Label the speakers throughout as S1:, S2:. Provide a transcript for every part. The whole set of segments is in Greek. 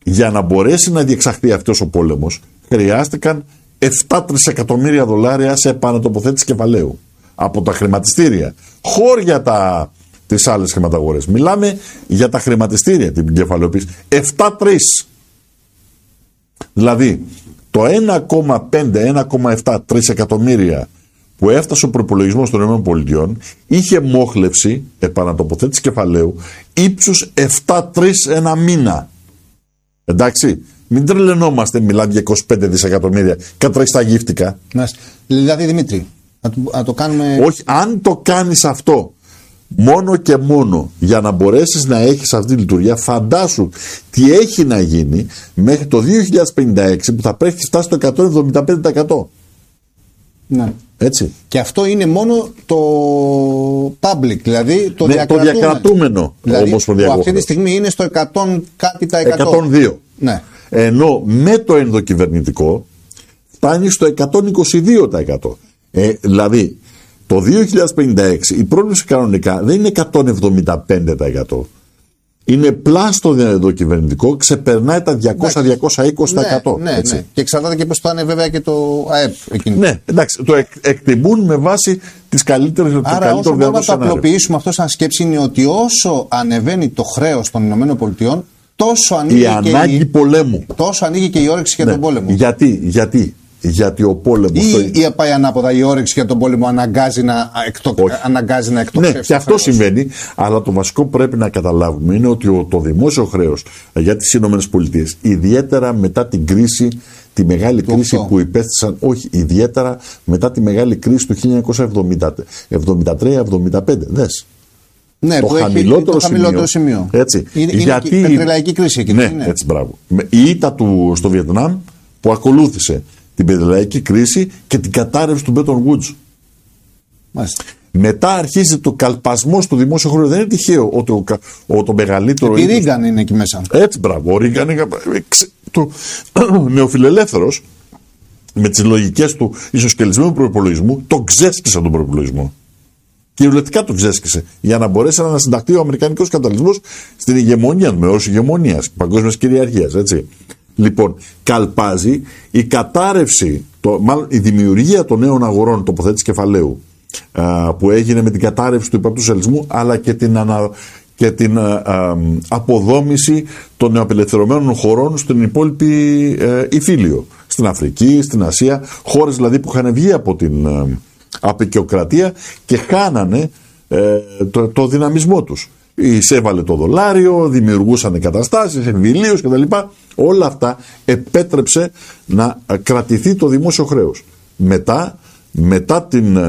S1: για να μπορέσει να διεξαχθεί αυτός ο πόλεμος, χρειάστηκαν 7 τρισεκατομμύρια δολάρια σε επανατοποθέτηση κεφαλαίου από τα χρηματιστήρια, χώρια τις άλλες χρηματαγορές. Μιλάμε για τα χρηματιστήρια, την κεφαλαιοποίηση. 7-3. Δηλαδή, το 1,5-1,7 τρισεκατομμύρια που έφτασε ο προπολογισμός των ΗΠΑ είχε μόχλευση επανατοποθέτηση κεφαλαίου ύψους 7-3 ένα μήνα. Εντάξει, μην τρελαινόμαστε, μιλάμε για 25 δισεκατομμύρια κατρέχει γύφτικα.
S2: Δηλαδή, Δημήτρη, να το κάνουμε...
S1: Όχι, αν το κάνεις αυτό μόνο και μόνο για να μπορέσεις να έχεις αυτή τη λειτουργία, φαντάσου τι έχει να γίνει μέχρι το 2056 που θα πρέπει να φτάσει στο 175%.
S2: Ναι.
S1: Έτσι.
S2: Και αυτό είναι μόνο το public, δηλαδή το
S1: διακρατούμενο.
S2: Δηλαδή, που αυτή τη στιγμή είναι στο 100 κάτι τα
S1: 102.
S2: Ναι.
S1: Ενώ με το ενδοκυβερνητικό φτάνει στο 122%. Δηλαδή το 2056 η πρόβλεψη κανονικά δεν είναι 175%. Είναι πλάστο ενδοκυβερνητικό, ξεπερνάει τα 200-220%.
S2: Ναι. Και εξαρτάται και πώς θα είναι βέβαια και το ΑΕΠ εκείνη.
S1: Ναι, εντάξει, το εκτιμούν με βάση τις καλύτερες.
S2: Άρα όσο μπορούμε να το απλοποιήσουμε αυτό σαν σκέψη είναι ότι όσο ανεβαίνει το χρέος των ΗΠΑ, τόσο ανοίγει
S1: η ανάγκη πολέμου.
S2: Τόσο ανοίγει και η όρεξη για τον πόλεμο.
S1: Γιατί ο πόλεμος.
S2: Ή πάει ανάποδα, η όρεξη για τον πόλεμο αναγκάζει να εκτοξεύσει.
S1: Ναι, και αυτό συμβαίνει. Αλλά το βασικό που πρέπει να καταλάβουμε είναι ότι το δημόσιο χρέος για τις ΗΠΑ, ιδιαίτερα μετά την κρίση, τη μεγάλη κρίση που υπέστησαν, όχι, ιδιαίτερα μετά τη μεγάλη κρίση του 1973-1975. Δες.
S2: Ναι,
S1: το χαμηλότερο σημείο. Έτσι.
S2: Γιατί η πετρελαϊκή κρίση εκεί.
S1: Ναι, έτσι, μπράβο. Η ήττα του στο Βιετνάμ που ακολούθησε την πετρελαϊκή κρίση και την κατάρρευση του Bretton Woods.
S2: Μάλιστα.
S1: Μετά αρχίζει το καλπασμός του δημόσιου χρέους. Δεν είναι τυχαίο ότι το μεγαλύτερο.
S2: Η Ρίγκαν είναι εκεί μέσα.
S1: Έτσι, μπράβο. Ο Ρίγκαν είναι νεοφιλελεύθερος με τις λογικές του ισοσκελισμένου προϋπολογισμού, τον ξέσκησε τον προϋπολογισμό. Κυριολεκτικά τον ξέσκησε για να μπορέσει να συνταχθεί ο αμερικανικός καπιταλισμός στην ηγεμονία, με όρους ηγεμονίας, παγκόσμιας κυριαρχίας. Έτσι. Λοιπόν, καλπάζει η κατάρρευση, μάλλον η δημιουργία των νέων αγορών τοποθέτηση κεφαλαίου που έγινε με την κατάρρευση του υπαρκτού σοσιαλισμού, αλλά και την αποδόμηση των νεοαπελευθερωμένων χωρών στην υπόλοιπη Ιφίλιο, στην Αφρική, στην Ασία, χώρες δηλαδή που είχαν βγει από την απεικιοκρατία και χάνανε το δυναμισμό τους. Εισέβαλε το δολάριο, δημιουργούσαν εγκαταστάσεις, εμβυλίους κτλ. Όλα αυτά επέτρεψε να κρατηθεί το δημόσιο χρέος. Μετά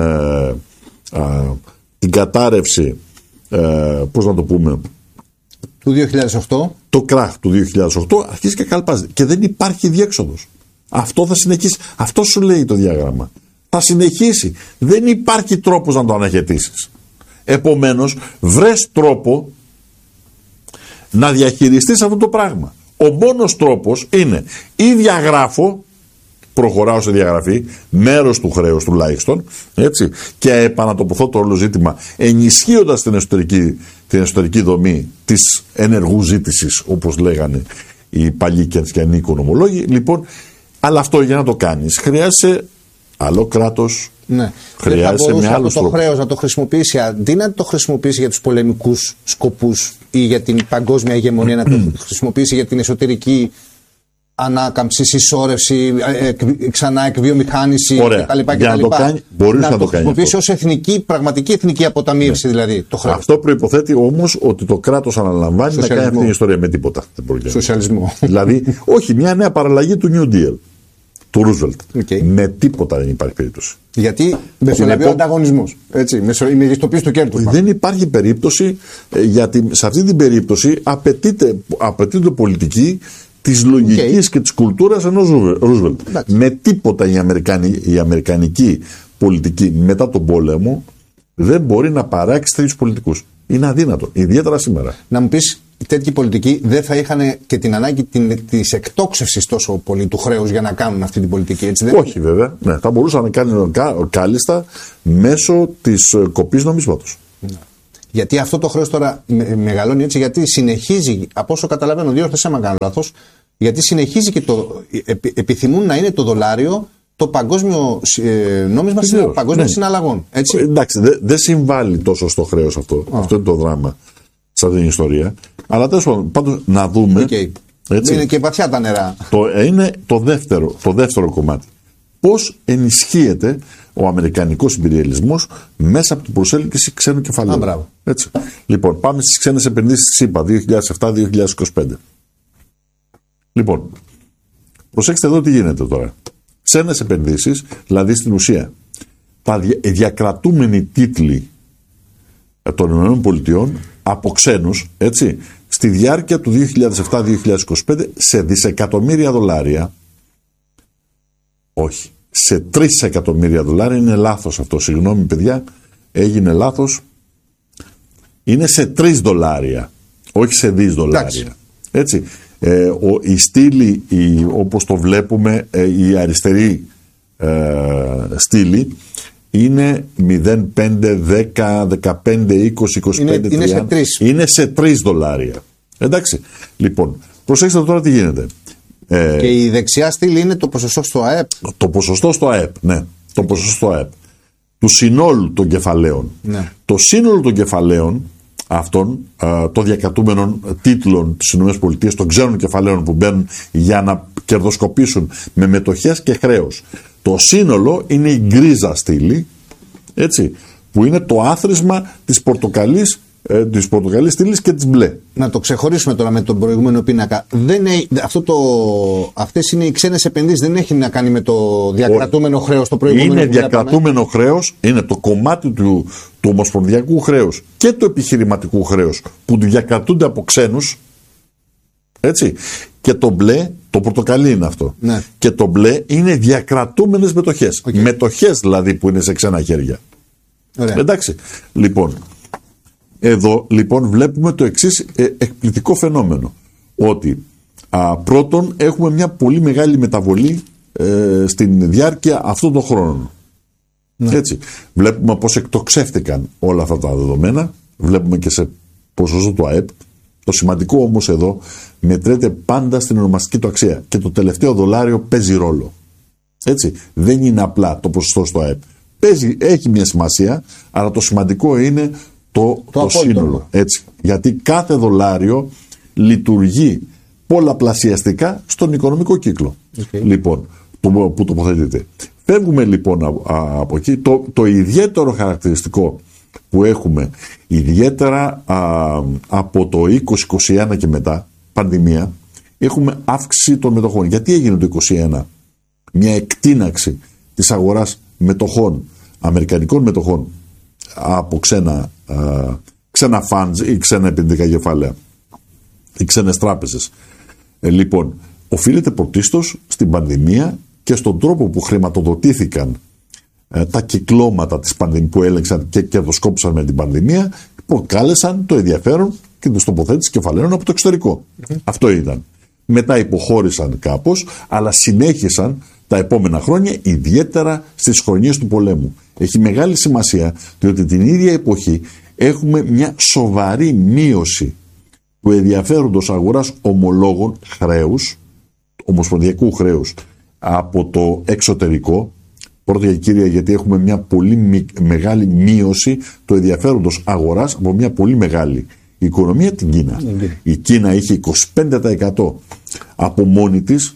S1: την κατάρρευση, πώς να το πούμε,
S2: του 2008,
S1: το κράχ του 2008 αρχίζει και καλπάζει και δεν υπάρχει διέξοδος. Αυτό θα συνεχίσει. Αυτό σου λέει το διάγραμμα. Θα συνεχίσει. Δεν υπάρχει τρόπος να το αναχαιτήσεις. Επομένως, βρες τρόπο να διαχειριστείς αυτό το πράγμα. Ο μόνος τρόπος είναι ή διαγράφω, προχωράω σε διαγραφή, μέρος του χρέους τουλάχιστον, έτσι, και επανατοποθώ το όλο ζήτημα ενισχύοντας την εσωτερική δομή της ενεργού ζήτησης, όπως λέγανε οι παλιοί και αnciανοί οικονομολόγοι. Λοιπόν, αλλά αυτό για να το κάνεις χρειάζεσαι άλλο κράτος.
S2: Ναι.
S1: Χρειάζεται με άλλους
S2: το χρέος να το χρησιμοποιήσει, αντί να το χρησιμοποιήσει για τους πολεμικούς σκοπούς ή για την παγκόσμια ηγεμονία, να το χρησιμοποιήσει για την εσωτερική ανάκαμψη, συσσόρευση, ξανά εκβιομηχάνηση κτλ.
S1: Μπορείς να το
S2: χρησιμοποιήσει ως πραγματική εθνική αποταμίευση, δηλαδή το χρέος.
S1: Αυτό προϋποθέτει όμως ότι το κράτος αναλαμβάνει να κάνει αυτή την ιστορία με τίποτα.
S2: Σοσιαλισμό.
S1: Δηλαδή, όχι, μια νέα παραλλαγή του New Deal. Του Ρούσβελτ. Με τίποτα δεν υπάρχει περίπτωση.
S2: Γιατί μεσολαβεί ο ανταγωνισμός. Η μεγιστοποίηση του κέρδους.
S1: Δεν υπάρχει περίπτωση, γιατί σε αυτή την περίπτωση απαιτείται πολιτική της λογικής και της κουλτούρας ενός Ρούσβελτ. Με τίποτα η αμερικανική πολιτική μετά τον πόλεμο δεν μπορεί να παράξει τέτοιους πολιτικούς. Είναι αδύνατο, ιδιαίτερα σήμερα.
S2: Να μου πεις, τέτοιοι πολιτικοί δεν θα είχαν και την ανάγκη της εκτόξευσης τόσο πολύ του χρέους για να κάνουν αυτή την πολιτική, έτσι δεν?
S1: Όχι βέβαια. Ναι, θα μπορούσαν να κάνουν κάλλιστα μέσω της κοπής νομίσματος.
S2: Ναι. Γιατί αυτό το χρέος τώρα μεγαλώνει έτσι, γιατί συνεχίζει, από όσο καταλαβαίνω, διόρθωσέ με αν κάνω λάθος, Γιατί συνεχίζει και επιθυμούν να είναι το δολάριο το παγκόσμιο νόμισμα παγκόσμιων συναλλαγών. Έτσι.
S1: Εντάξει, δεν συμβάλλει τόσο στο χρέος αυτό. Αυτό είναι το δράμα σε αυτήν την ιστορία. Αλλά τέλος πάντων, να δούμε.
S2: Έτσι. Είναι και βαθιά τα νερά.
S1: Είναι το δεύτερο κομμάτι. Πώς ενισχύεται ο αμερικανικός ιμπεριαλισμός μέσα από την προσέλκυση ξένου κεφαλαίου. Έτσι. Λοιπόν, πάμε στις ξένες επενδύσεις της ΗΠΑ 2007-2025. Λοιπόν, προσέξτε εδώ τι γίνεται τώρα. Ξένες επενδύσεις, δηλαδή στην ουσία, τα διακρατούμενοι τίτλοι των ΗΠΑ από ξένους, έτσι, στη διάρκεια του 2007-2025 σε δισεκατομμύρια δολάρια, όχι, σε 3 εκατομμύρια δολάρια, είναι λάθος αυτό, συγγνώμη παιδιά, έγινε λάθος, είναι σε 3 δολάρια, όχι σε δις δολάρια. Έτσι, η στήλη, όπως το βλέπουμε, η αριστερή στήλη, είναι 0, 5, 10, 15, 20, 25, 30. Είναι σε 3 δολάρια. Εντάξει. Λοιπόν, προσέξτε τώρα τι γίνεται.
S2: Και η δεξιά στήλη είναι το ποσοστό στο ΑΕΠ.
S1: Το ποσοστό στο ΑΕΠ, ναι. Το ποσοστό στο ΑΕΠ. Του συνόλου των κεφαλαίων.
S2: Ναι.
S1: Το σύνολο των κεφαλαίων αυτών, των διακρατούμενων τίτλων της ΗΠΑ, των ξένων κεφαλαίων που μπαίνουν για να κερδοσκοπήσουν με μετοχές και χρέος. Το σύνολο είναι η γκρίζα στήλη, έτσι, που είναι το άθροισμα της πορτοκαλής στήλης και της μπλε.
S2: Να το ξεχωρίσουμε τώρα με τον προηγούμενο πίνακα. Αυτές είναι οι ξένες επενδύσεις, δεν έχει να κάνει με το διακρατούμενο χρέος. Το προηγούμενο
S1: είναι διακρατούμενο χρέος, είναι το κομμάτι του ομοσπονδιακού χρέους και του επιχειρηματικού χρέους που διακρατούνται από ξένους. Έτσι. Και το μπλε, το πορτοκαλί είναι αυτό.
S2: Ναι.
S1: Και το μπλε είναι διακρατούμενες μετοχές. Μετοχές δηλαδή που είναι σε ξένα χέρια.
S2: Ωραία.
S1: Εντάξει. Λοιπόν, εδώ λοιπόν βλέπουμε το εξής εκπληκτικό φαινόμενο. Ότι πρώτον έχουμε μια πολύ μεγάλη μεταβολή στην διάρκεια αυτών των χρόνων. Ναι. Έτσι. Βλέπουμε πως εκτοξεύτηκαν όλα αυτά τα δεδομένα. Βλέπουμε και σε ποσοστό του ΑΕΠ. Το σημαντικό όμως εδώ μετρέται πάντα στην ονομαστική του αξία. Και το τελευταίο δολάριο παίζει ρόλο. Έτσι. Δεν είναι απλά το ποσοστό στο ΑΕΠ. Έχει μια σημασία, αλλά το σημαντικό είναι το σύνολο. Έτσι. Γιατί κάθε δολάριο λειτουργεί πολλαπλασιαστικά στον οικονομικό κύκλο. Λοιπόν, που τοποθετείται. Φεύγουμε λοιπόν από εκεί. Το ιδιαίτερο χαρακτηριστικό που έχουμε, ιδιαίτερα από το 2021 και μετά, πανδημία, έχουμε αύξηση των μετοχών. Γιατί έγινε το 2021? Μια εκτείναξη της αγοράς μετοχών, αμερικανικών μετοχών, από ξένα funds ή ξένα επενδυτικά κεφάλαια ή ξένες τράπεζες. Λοιπόν, οφείλεται πρωτίστως στην πανδημία και στον τρόπο που χρηματοδοτήθηκαν τα κυκλώματα της πανδημίας που έλεξαν και κερδοσκόπησαν με την πανδημία, προκάλεσαν το ενδιαφέρον και την τοποθέτηση κεφαλαίων από το εξωτερικό. Αυτό ήταν. Μετά υποχώρησαν κάπως, αλλά συνέχισαν τα επόμενα χρόνια, ιδιαίτερα στις χρονιές του πολέμου. Έχει μεγάλη σημασία, διότι την ίδια εποχή έχουμε μια σοβαρή μείωση του ενδιαφέροντος αγοράς ομολόγων χρέους, ομοσπονδιακού χρέους, από το εξωτερικό. Πρώτα και κύρια, γιατί έχουμε μια πολύ μεγάλη μείωση του ενδιαφέροντος αγοράς από μια πολύ μεγάλη οικονομία, την Κίνα. Η Κίνα είχε 25% από μόνη της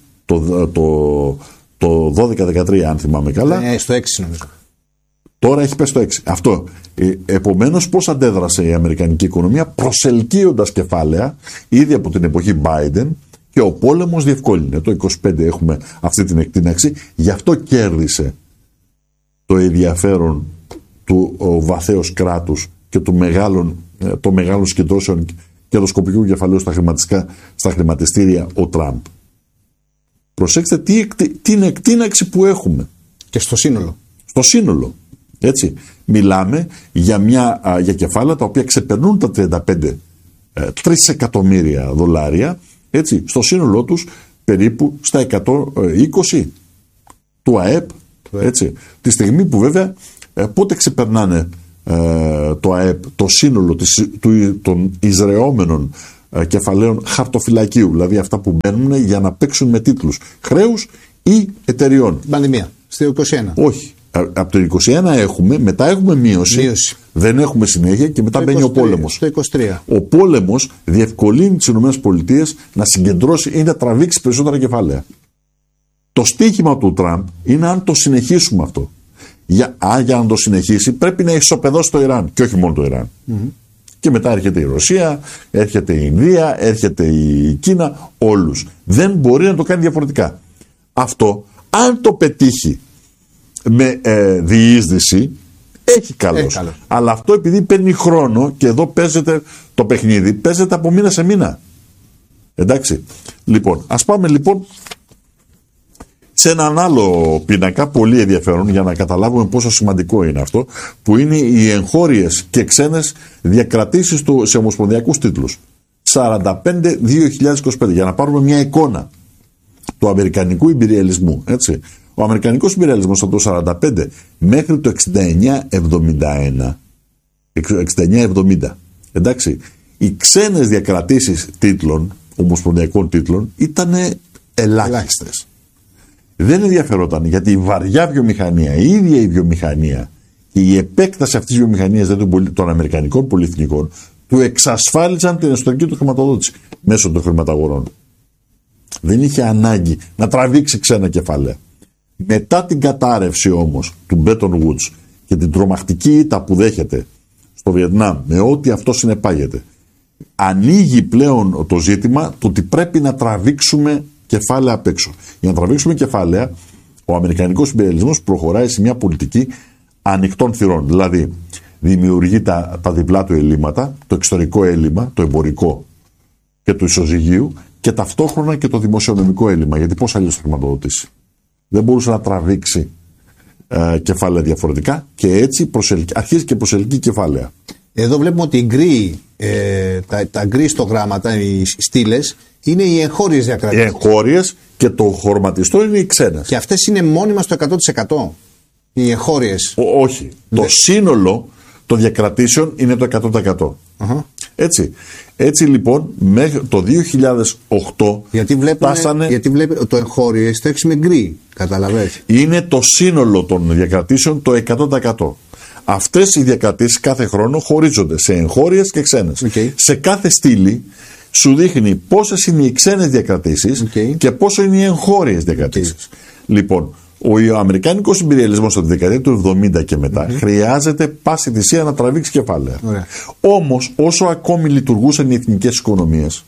S1: το 12-13, αν θυμάμαι καλά.
S2: Στο 6 νομίζω.
S1: Τώρα έχει πέσει στο 6. Αυτό. Επομένως, πώς αντέδρασε η αμερικανική οικονομία? Προσελκύοντας κεφάλαια ήδη από την εποχή Biden, και ο πόλεμος διευκόλυνε. Το 25 έχουμε αυτή την εκτείναξη. Γι' αυτό κέρδισε το ενδιαφέρον του βαθέως κράτους και των μεγάλων συγκεντρώσεων κερδοσκοπικού κεφαλαίου στα χρηματιστήρια ο Τραμπ. Προσέξτε την εκτείναξη που έχουμε.
S2: Και στο σύνολο.
S1: Στο σύνολο. Έτσι. Μιλάμε για κεφάλαια τα οποία ξεπερνούν τα 3 εκατομμύρια δολάρια, έτσι, στο σύνολό τους περίπου στα 120 του ΑΕΠ. Έτσι. Τη στιγμή που βέβαια πότε ξεπερνάνε το ΑΕΠ το σύνολο των εισρεόμενων κεφαλαίων χαρτοφυλακίου, δηλαδή αυτά που μπαίνουν για να παίξουν με τίτλους χρέους ή εταιριών.
S2: Πανδημία, στο 21.
S1: Όχι. Από το 21 έχουμε, μετά έχουμε μείωση. Δεν έχουμε συνέχεια και μετά μπαίνει ο πόλεμος.
S2: Το 23.
S1: Ο πόλεμος διευκολύνει τις ΗΠΑ να συγκεντρώσει ή να τραβήξει περισσότερα κεφάλαια. Το στίχημα του Τραμπ είναι αν το συνεχίσουμε αυτό. Για να το συνεχίσει πρέπει να ισοπεδώσει το Ιράν και όχι μόνο το Ιράν. Και μετά έρχεται η Ρωσία, έρχεται η Ινδία, έρχεται η Κίνα, όλους. Δεν μπορεί να το κάνει διαφορετικά. Αυτό, αν το πετύχει με διείσδυση, έχει καλώς. Αλλά αυτό επειδή παίρνει χρόνο και εδώ παίζεται το παιχνίδι, παίζεται από μήνα σε μήνα. Εντάξει. Λοιπόν, ας πάμε λοιπόν σε έναν άλλο πίνακα πολύ ενδιαφέρον για να καταλάβουμε πόσο σημαντικό είναι αυτό, που είναι οι εγχώριες και ξένες διακρατήσεις σε ομοσπονδιακούς τίτλους. 45-2025, για να πάρουμε μια εικόνα του αμερικανικού ιμπεριαλισμού. Έτσι. Ο αμερικανικός ιμπεριαλισμός από το 45 μέχρι το 69-70. Εντάξει. Οι ξένες διακρατήσεις τίτλων, ομοσπονδιακών τίτλων, ήταν ελάχιστες. Δεν ενδιαφερόταν γιατί η βαριά βιομηχανία, η ίδια η βιομηχανία και η επέκταση αυτής της βιομηχανίας των αμερικανικών πολυεθνικών του εξασφάλιζαν την εσωτερική του χρηματοδότηση μέσω των χρηματαγορών. Δεν είχε ανάγκη να τραβήξει ξένα κεφάλαια. Μετά την κατάρρευση όμως του Bretton Woods και την τρομακτική ήττα που δέχεται στο Βιετνάμ με ό,τι αυτό συνεπάγεται, ανοίγει πλέον το ζήτημα του ότι πρέπει να τραβήξουμε κεφάλαια απ' έξω. Για να τραβήξουμε κεφάλαια, ο αμερικανικός ιμπεριαλισμός προχωράει σε μια πολιτική ανοιχτών θυρών. Δηλαδή, δημιουργεί τα διπλά του ελλείμματα, το εξωτερικό έλλειμμα, το εμπορικό και του ισοζυγίου, και ταυτόχρονα και το δημοσιονομικό έλλειμμα. Γιατί πώς αλλιώς θα χρηματοδοτήσει. Δεν μπορούσε να τραβήξει κεφάλαια διαφορετικά και έτσι αρχίζει και προσελκύει κεφάλαια.
S2: Εδώ βλέπουμε ότι τα γκρι στογράμματα, οι στήλες, είναι οι εγχώριες διακρατήσεις.
S1: Οι εγχώριες και το χρωματιστό είναι οι ξένες.
S2: Και αυτές είναι μόνιμα στο 100%. Οι εγχώριες.
S1: Όχι. Το σύνολο των διακρατήσεων είναι το 100%. Έτσι λοιπόν μέχρι το 2008
S2: γιατί βλέπετε το εγχώριο το έχεις με γκρι, καταλαβαίνεις.
S1: Είναι το σύνολο των διακρατήσεων το 100%. Αυτές οι διακρατήσεις κάθε χρόνο χωρίζονται σε εγχώριες και ξένες. Σε κάθε στήλη σου δείχνει πόσες είναι οι ξένες διακρατήσεις και πόσο είναι οι εγχώριες διακρατήσεις. Λοιπόν, ο αμερικάνικος ιμπεριαλισμός από τη δεκαετία του 70 και μετά χρειάζεται πάση θυσία να τραβήξει κεφάλαια. Όμως, όσο ακόμη λειτουργούσαν οι εθνικές οικονομίες,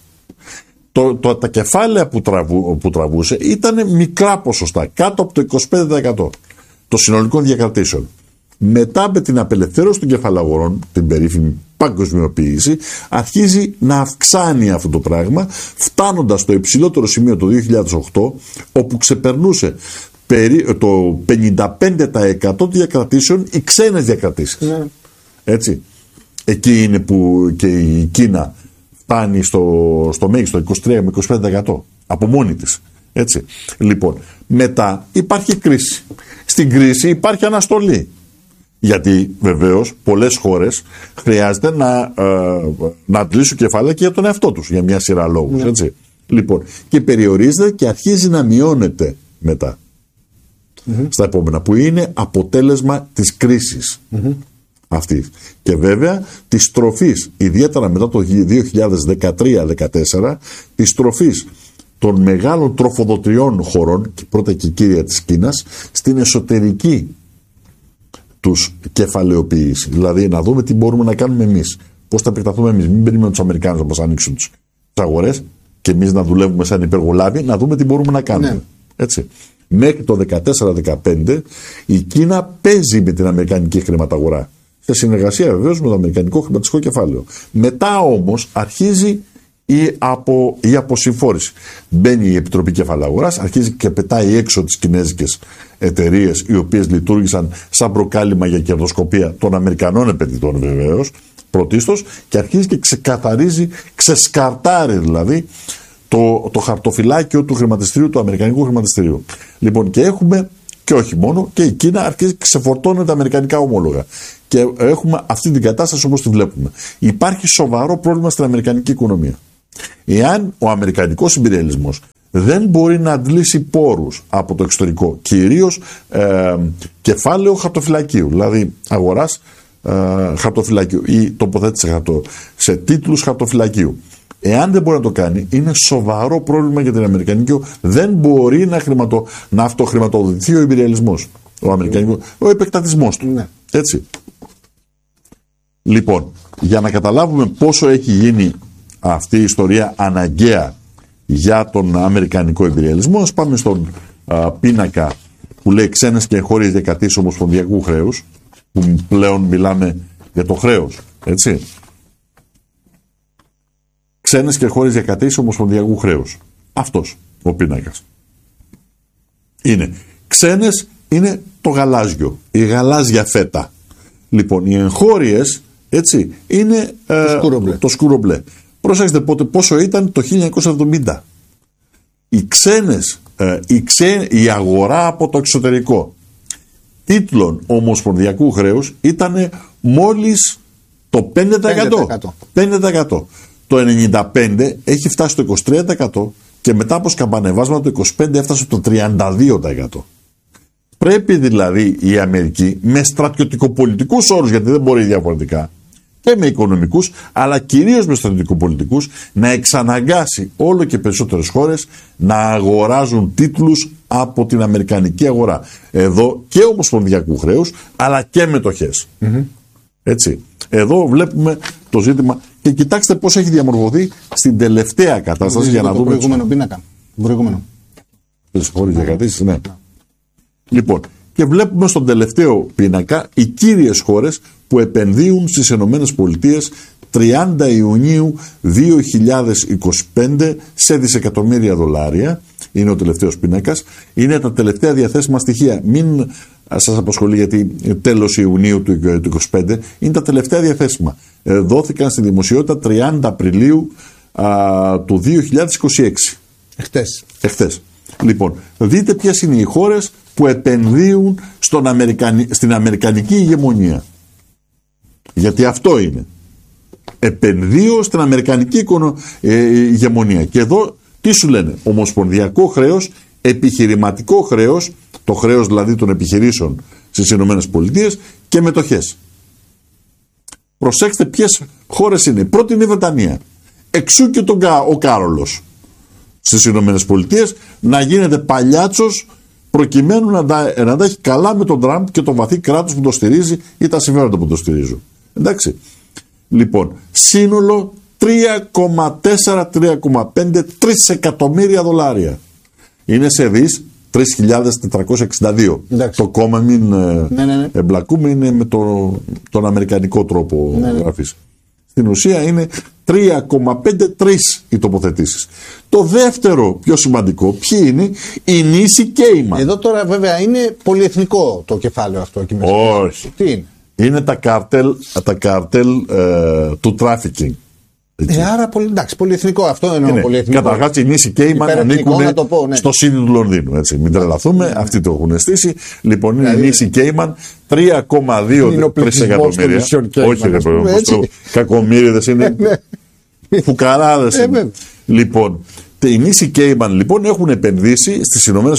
S1: τα κεφάλαια που τραβούσε ήταν μικρά ποσοστά, κάτω από το 25% των συνολικών διακρατήσεων. Μετά με την απελευθέρωση των κεφαλαγορών, την περίφημη παγκοσμιοποίηση, αρχίζει να αυξάνει αυτό το πράγμα, φτάνοντας στο υψηλότερο σημείο το 2008, όπου ξεπερνούσε το 55% των διακρατήσεων οι ξένες διακρατήσεις. Έτσι. Εκεί είναι που και η Κίνα φτάνει στο μέγιστο 23 με 25% από μόνη της. Έτσι. Λοιπόν, μετά υπάρχει κρίση. Στην κρίση υπάρχει αναστολή. Γιατί βεβαίως πολλές χώρες χρειάζεται να αντλήσουν κεφάλαια και για τον εαυτό τους για μια σειρά λόγους. Έτσι. Λοιπόν, και περιορίζεται και αρχίζει να μειώνεται μετά. Στα επόμενα, που είναι αποτέλεσμα της κρίσης αυτής. Και βέβαια της τροφής, ιδιαίτερα μετά το 2013-2014, της τροφής των μεγάλων τροφοδοτριών χωρών, και πρώτα και κύρια της Κίνας, στην εσωτερική τους κεφαλαιοποίηση. Δηλαδή να δούμε τι μπορούμε να κάνουμε εμείς, πώς θα επεκταθούμε εμείς. Μην περιμένουμε τους Αμερικάνους να μας ανοίξουν τις αγορές και εμείς να δουλεύουμε σαν υπεργολάβοι, να δούμε τι μπορούμε να κάνουμε. Έτσι. Μέχρι το 2014-2015 η Κίνα παίζει με την αμερικανική χρηματαγορά, σε συνεργασία βεβαίως με το αμερικανικό χρηματιστικό κεφάλαιο. Μετά όμως αρχίζει η αποσυμφόρηση. Μπαίνει η Επιτροπή Κεφαλαγοράς, αρχίζει και πετάει έξω τις κινέζικες εταιρείες, οι οποίες λειτουργήσαν σαν προκάλημα για κερδοσκοπία των Αμερικανών επενδυτών βεβαίως, πρωτίστως, και αρχίζει και ξεκαθαρίζει, ξεσκαρτάρει δηλαδή το χαρτοφυλάκιο του χρηματιστηρίου, του αμερικανικού χρηματιστηρίου. Λοιπόν, και έχουμε, και όχι μόνο, και η Κίνα αρχίζει και ξεφορτώνει τα αμερικανικά ομόλογα. Και έχουμε αυτή την κατάσταση όπως τη βλέπουμε. Υπάρχει σοβαρό πρόβλημα στην αμερικανική οικονομία. Εάν ο αμερικανικός ιμπεριαλισμός δεν μπορεί να αντλήσει πόρους από το εξωτερικό, κυρίως κεφάλαιο χαρτοφυλακίου, δηλαδή αγοράς χαρτοφυλακίου ή τοποθέτηση σε τίτλους χαρτοφυλακίου. Εάν δεν μπορεί να το κάνει, είναι σοβαρό πρόβλημα για την Αμερικανική. Δεν μπορεί να αυτοχρηματοδοτηθεί ο ιμπεριαλισμός, ο επεκτατισμός του.
S2: Ναι.
S1: Έτσι. Λοιπόν, για να καταλάβουμε πόσο έχει γίνει αυτή η ιστορία αναγκαία για τον αμερικανικό ιμπεριαλισμό, ας πάμε στον πίνακα που λέει ξένες και εγχώριες διακρατήσεις ομοσπονδιακού χρέους, που πλέον μιλάμε για το χρέος, έτσι. Ξένες και εγχώριες διακρατήσεις ομοσπονδιακού χρέους. Αυτός ο πίνακας. Είναι ξένες, είναι το γαλάζιο, η γαλάζια φέτα. Λοιπόν, οι εγχώριες, έτσι, είναι το σκούρο μπλε. Πρόσεξτε πόσο ήταν το 1970. Οι ξένες, η αγορά από το εξωτερικό τίτλων ομοσπονδιακού χρέους ήταν μόλις το 5%. 5%. Το 95% έχει φτάσει στο 23% και μετά από σκαμπανεβάσματα το 25% έφτασε στο 32%. Πρέπει δηλαδή η Αμερική με στρατιωτικοπολιτικούς όρους, γιατί δεν μπορεί διαφορετικά, και με οικονομικούς, αλλά κυρίως με στρατιωτικοπολιτικούς, να εξαναγκάσει όλο και περισσότερες χώρες να αγοράζουν τίτλους από την αμερικανική αγορά. Εδώ και ομοσπονδιακού χρέους, αλλά και μετοχές. Έτσι. Εδώ βλέπουμε το ζήτημα και κοιτάξτε πώς έχει διαμορφωθεί στην τελευταία κατάσταση για να δούμε.
S2: Προηγούμενο πίνακα. Προηγούμενο.
S1: Ναι. Λοιπόν, και βλέπουμε στον τελευταίο πίνακα οι κύριες χώρες που επενδύουν στις ΗΠΑ 30 Ιουνίου 2025 σε δισεκατομμύρια δολάρια. Είναι ο τελευταίος πίνακας. Είναι τα τελευταία διαθέσιμα στοιχεία. Μην σας απασχολεί γιατί τέλος Ιουνίου του 2025 είναι τα τελευταία διαθέσιμα. Δόθηκαν στη δημοσιότητα 30 Απριλίου του 2026. Εχθές. Λοιπόν, δείτε ποιες είναι οι χώρες που επενδύουν στην αμερικανική ηγεμονία. Γιατί αυτό είναι. Επενδύω στην αμερικανική ηγεμονία. Και εδώ τι σου λένε? Ομοσπονδιακό χρέος, επιχειρηματικό χρέος, το χρέος δηλαδή των επιχειρήσεων στις ΗΠΑ και μετοχές. Προσέξτε ποιες χώρες είναι. Πρώτη είναι η Βρετανία. Εξού και ο Κάρολος στις ΗΠΑ να γίνεται παλιάτσος προκειμένου να τα έχει καλά με τον Τραμπ και το βαθύ κράτος που το στηρίζει ή τα συμφέροντα που το στηρίζουν. Εντάξει. Λοιπόν, σύνολο 3,4-3,5 τρισεκατομμύρια δολάρια. Είναι σε δις 3.462. Το κόμμα μην εμπλακούμε, είναι με τον αμερικανικό τρόπο γραφής. Στην ουσία είναι 3,53 οι τοποθετήσεις. Το δεύτερο πιο σημαντικό, ποιοι είναι? Η νήσι Κέιμαν.
S2: Εδώ τώρα βέβαια είναι πολυεθνικό το κεφάλαιο αυτό εκεί μέσα.
S1: Όχι.
S2: Τι είναι?
S1: Είναι τα καρτέλ του τράφικινγκ.
S2: Άρα πολυεθνικό αυτό εννοώ. Πολυεθνικό.
S1: Καταρχάς οι νήσι Κέιμαν ανήκουν στο City του Λονδίνου. Έτσι. Μην τρελαθούμε, αυτοί το έχουν στήσει. Λοιπόν, είναι οι νήσι Κέιμαν 3,2 τρισεκατομμύρια. Όχι, ρε παιδί, κακομοίριδες είναι. Φουκαράδες είναι. Λοιπόν, οι νήσι Κέιμαν λοιπόν έχουν επενδύσει στις ΗΠΑ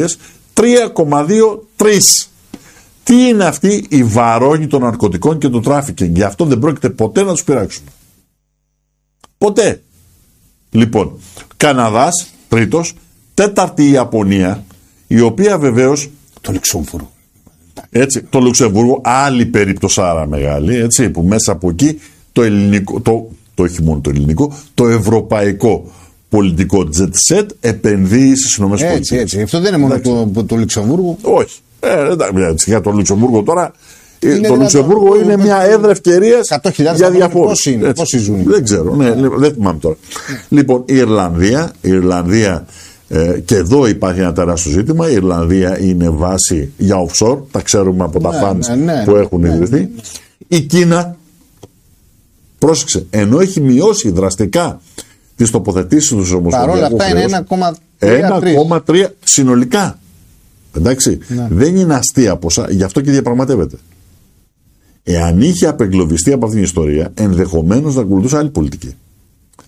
S1: 3,2-3. Τι είναι αυτή η βαρώνη των ναρκωτικών και του τράφικινγκ? Γι' αυτό δεν πρόκειται ποτέ να τους πειράξουν. Ποτέ. Λοιπόν, Καναδάς, τρίτος, τέταρτη η Ιαπωνία, η οποία βεβαίως.
S2: Το Λουξεμβούργο.
S1: Έτσι, το Λουξεμβούργο, άλλη περίπτωσάρα μεγάλη, έτσι, που μέσα από εκεί το ελληνικό, όχι μόνο το ελληνικό, το ευρωπαϊκό πολιτικό jet set επενδύει στις ΗΠΑ.
S2: Έτσι. Αυτό δεν είναι μόνο το Λουξεμβούργο.
S1: Όχι. Για το Λουξεμβούργο τώρα. Το Λουξεμβούργο είναι μια έδρα ευκαιρίας για διαφόρους.
S2: Πόσοι ζουν?
S1: Δεν ξέρω, δεν θυμάμαι τώρα. Λοιπόν, η Ιρλανδία και εδώ υπάρχει ένα τεράστιο ζήτημα. Η Ιρλανδία είναι βάση για offshore, τα ξέρουμε από τα funds που έχουν ιδρυθεί. Η Κίνα, πρόσεξε, ενώ έχει μειώσει δραστικά τις τοποθετήσεις του ομοσπονδιακού
S2: χρέους. Παρόλα αυτά είναι
S1: 1,3 συνολικά. Εντάξει, δεν είναι αστεία ποσά, γι' αυτό και διαπραγματεύεται. Εάν είχε απεγκλωβιστεί από αυτήν την ιστορία, ενδεχομένως να ακολουθούσε άλλη πολιτική.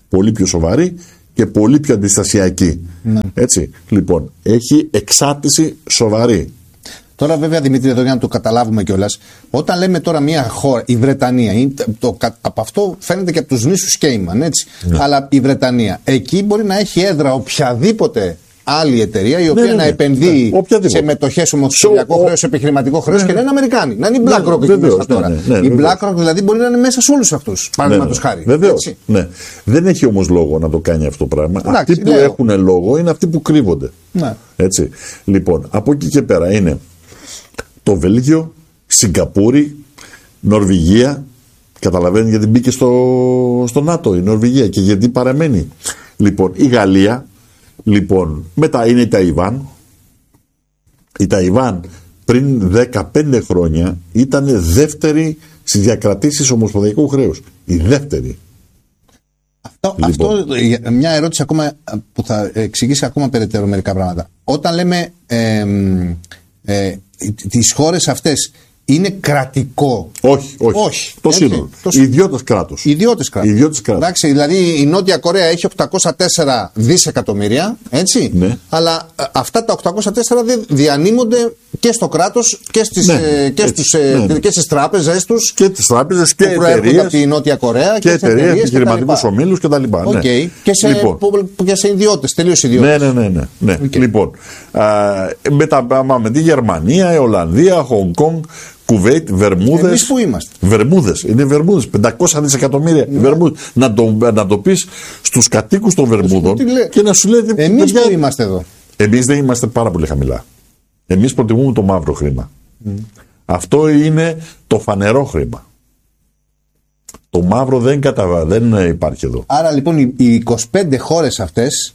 S1: πολύ πιο σοβαρή και πολύ πιο αντιστασιακή.
S2: Ναι.
S1: Έτσι, λοιπόν, έχει εξάρτηση σοβαρή.
S2: Τώρα, βέβαια, Δημήτρη, εδώ για να το καταλάβουμε κιόλας, όταν λέμε τώρα μια χώρα, η Βρετανία, από αυτό φαίνεται και από τους νήσους Κέιμαν, έτσι. Ναι. Αλλά η Βρετανία, εκεί μπορεί να έχει έδρα οποιαδήποτε άλλη εταιρεία η οποία να επενδύει σε μετοχές, ομοσπονδιακό χρέος, επιχειρηματικό χρέος και να είναι Αμερικάνη. Να είναι η BlackRock εκεί μέσα τώρα. Η BlackRock δηλαδή μπορεί να είναι μέσα σε όλους αυτούς. Παραδείγματος χάρη.
S1: Βεβαίως. Ναι. Δεν έχει όμως λόγο να το κάνει αυτό το πράγμα. Αυτοί που έχουν λόγο είναι αυτοί που κρύβονται.
S2: Ναι.
S1: Έτσι. Λοιπόν, από εκεί και πέρα είναι το Βέλγιο, Σιγκαπούρη, Νορβηγία. Καταλαβαίνει γιατί μπήκε στο ΝΑΤΟ η Νορβηγία και γιατί παραμένει. Λοιπόν, η Γαλλία. Λοιπόν, μετά είναι η Ταϊβάν. Η Ταϊβάν πριν 15 χρόνια ήταν δεύτερη στις διακρατήσεις ομοσπονδιακού χρέους. Η δεύτερη.
S2: Αυτό μια ερώτηση ακόμα που θα εξηγήσει ακόμα περαιτέρω μερικά πράγματα. Όταν λέμε τις χώρες αυτές είναι κρατικό.
S1: Όχι. Το σύνολο. Ιδιώτες κράτος.
S2: Ιδιώτες κράτος. Εντάξει, δηλαδή η Νότια Κορέα έχει 804 δισεκατομμύρια, έτσι.
S1: Ναι.
S2: Αλλά αυτά τα 804 διανύμονται και στο κράτος και στις τράπεζες τους.
S1: Και τις τράπεζες και
S2: εταιρείες. Από τη Νότια Κορέα
S1: και εταιρείες, επιχειρηματικούς ομίλους κτλ.
S2: Okay. Και σε ιδιώτες, τελείως ιδιώτες.
S1: Ναι. Okay. Λοιπόν, μετά με τη Γερμανία, η Ολλανδία, Χονγκ Κονγκ, Κουβέιτ, Βερμούδες.
S2: Εμείς που είμαστε.
S1: Είναι Βερμούδες. 500 δισεκατομμύρια Βερμούδες. Να το πεις στους κατοίκους των Βερμούδων και να σου λέει.
S2: Εμείς που είμαστε εδώ.
S1: Εμείς δεν είμαστε πάρα πολύ χαμηλά. Εμείς προτιμούμε το μαύρο χρήμα. Αυτό είναι το φανερό χρήμα. Το μαύρο δεν υπάρχει εδώ.
S2: Άρα λοιπόν οι 25 χώρες αυτές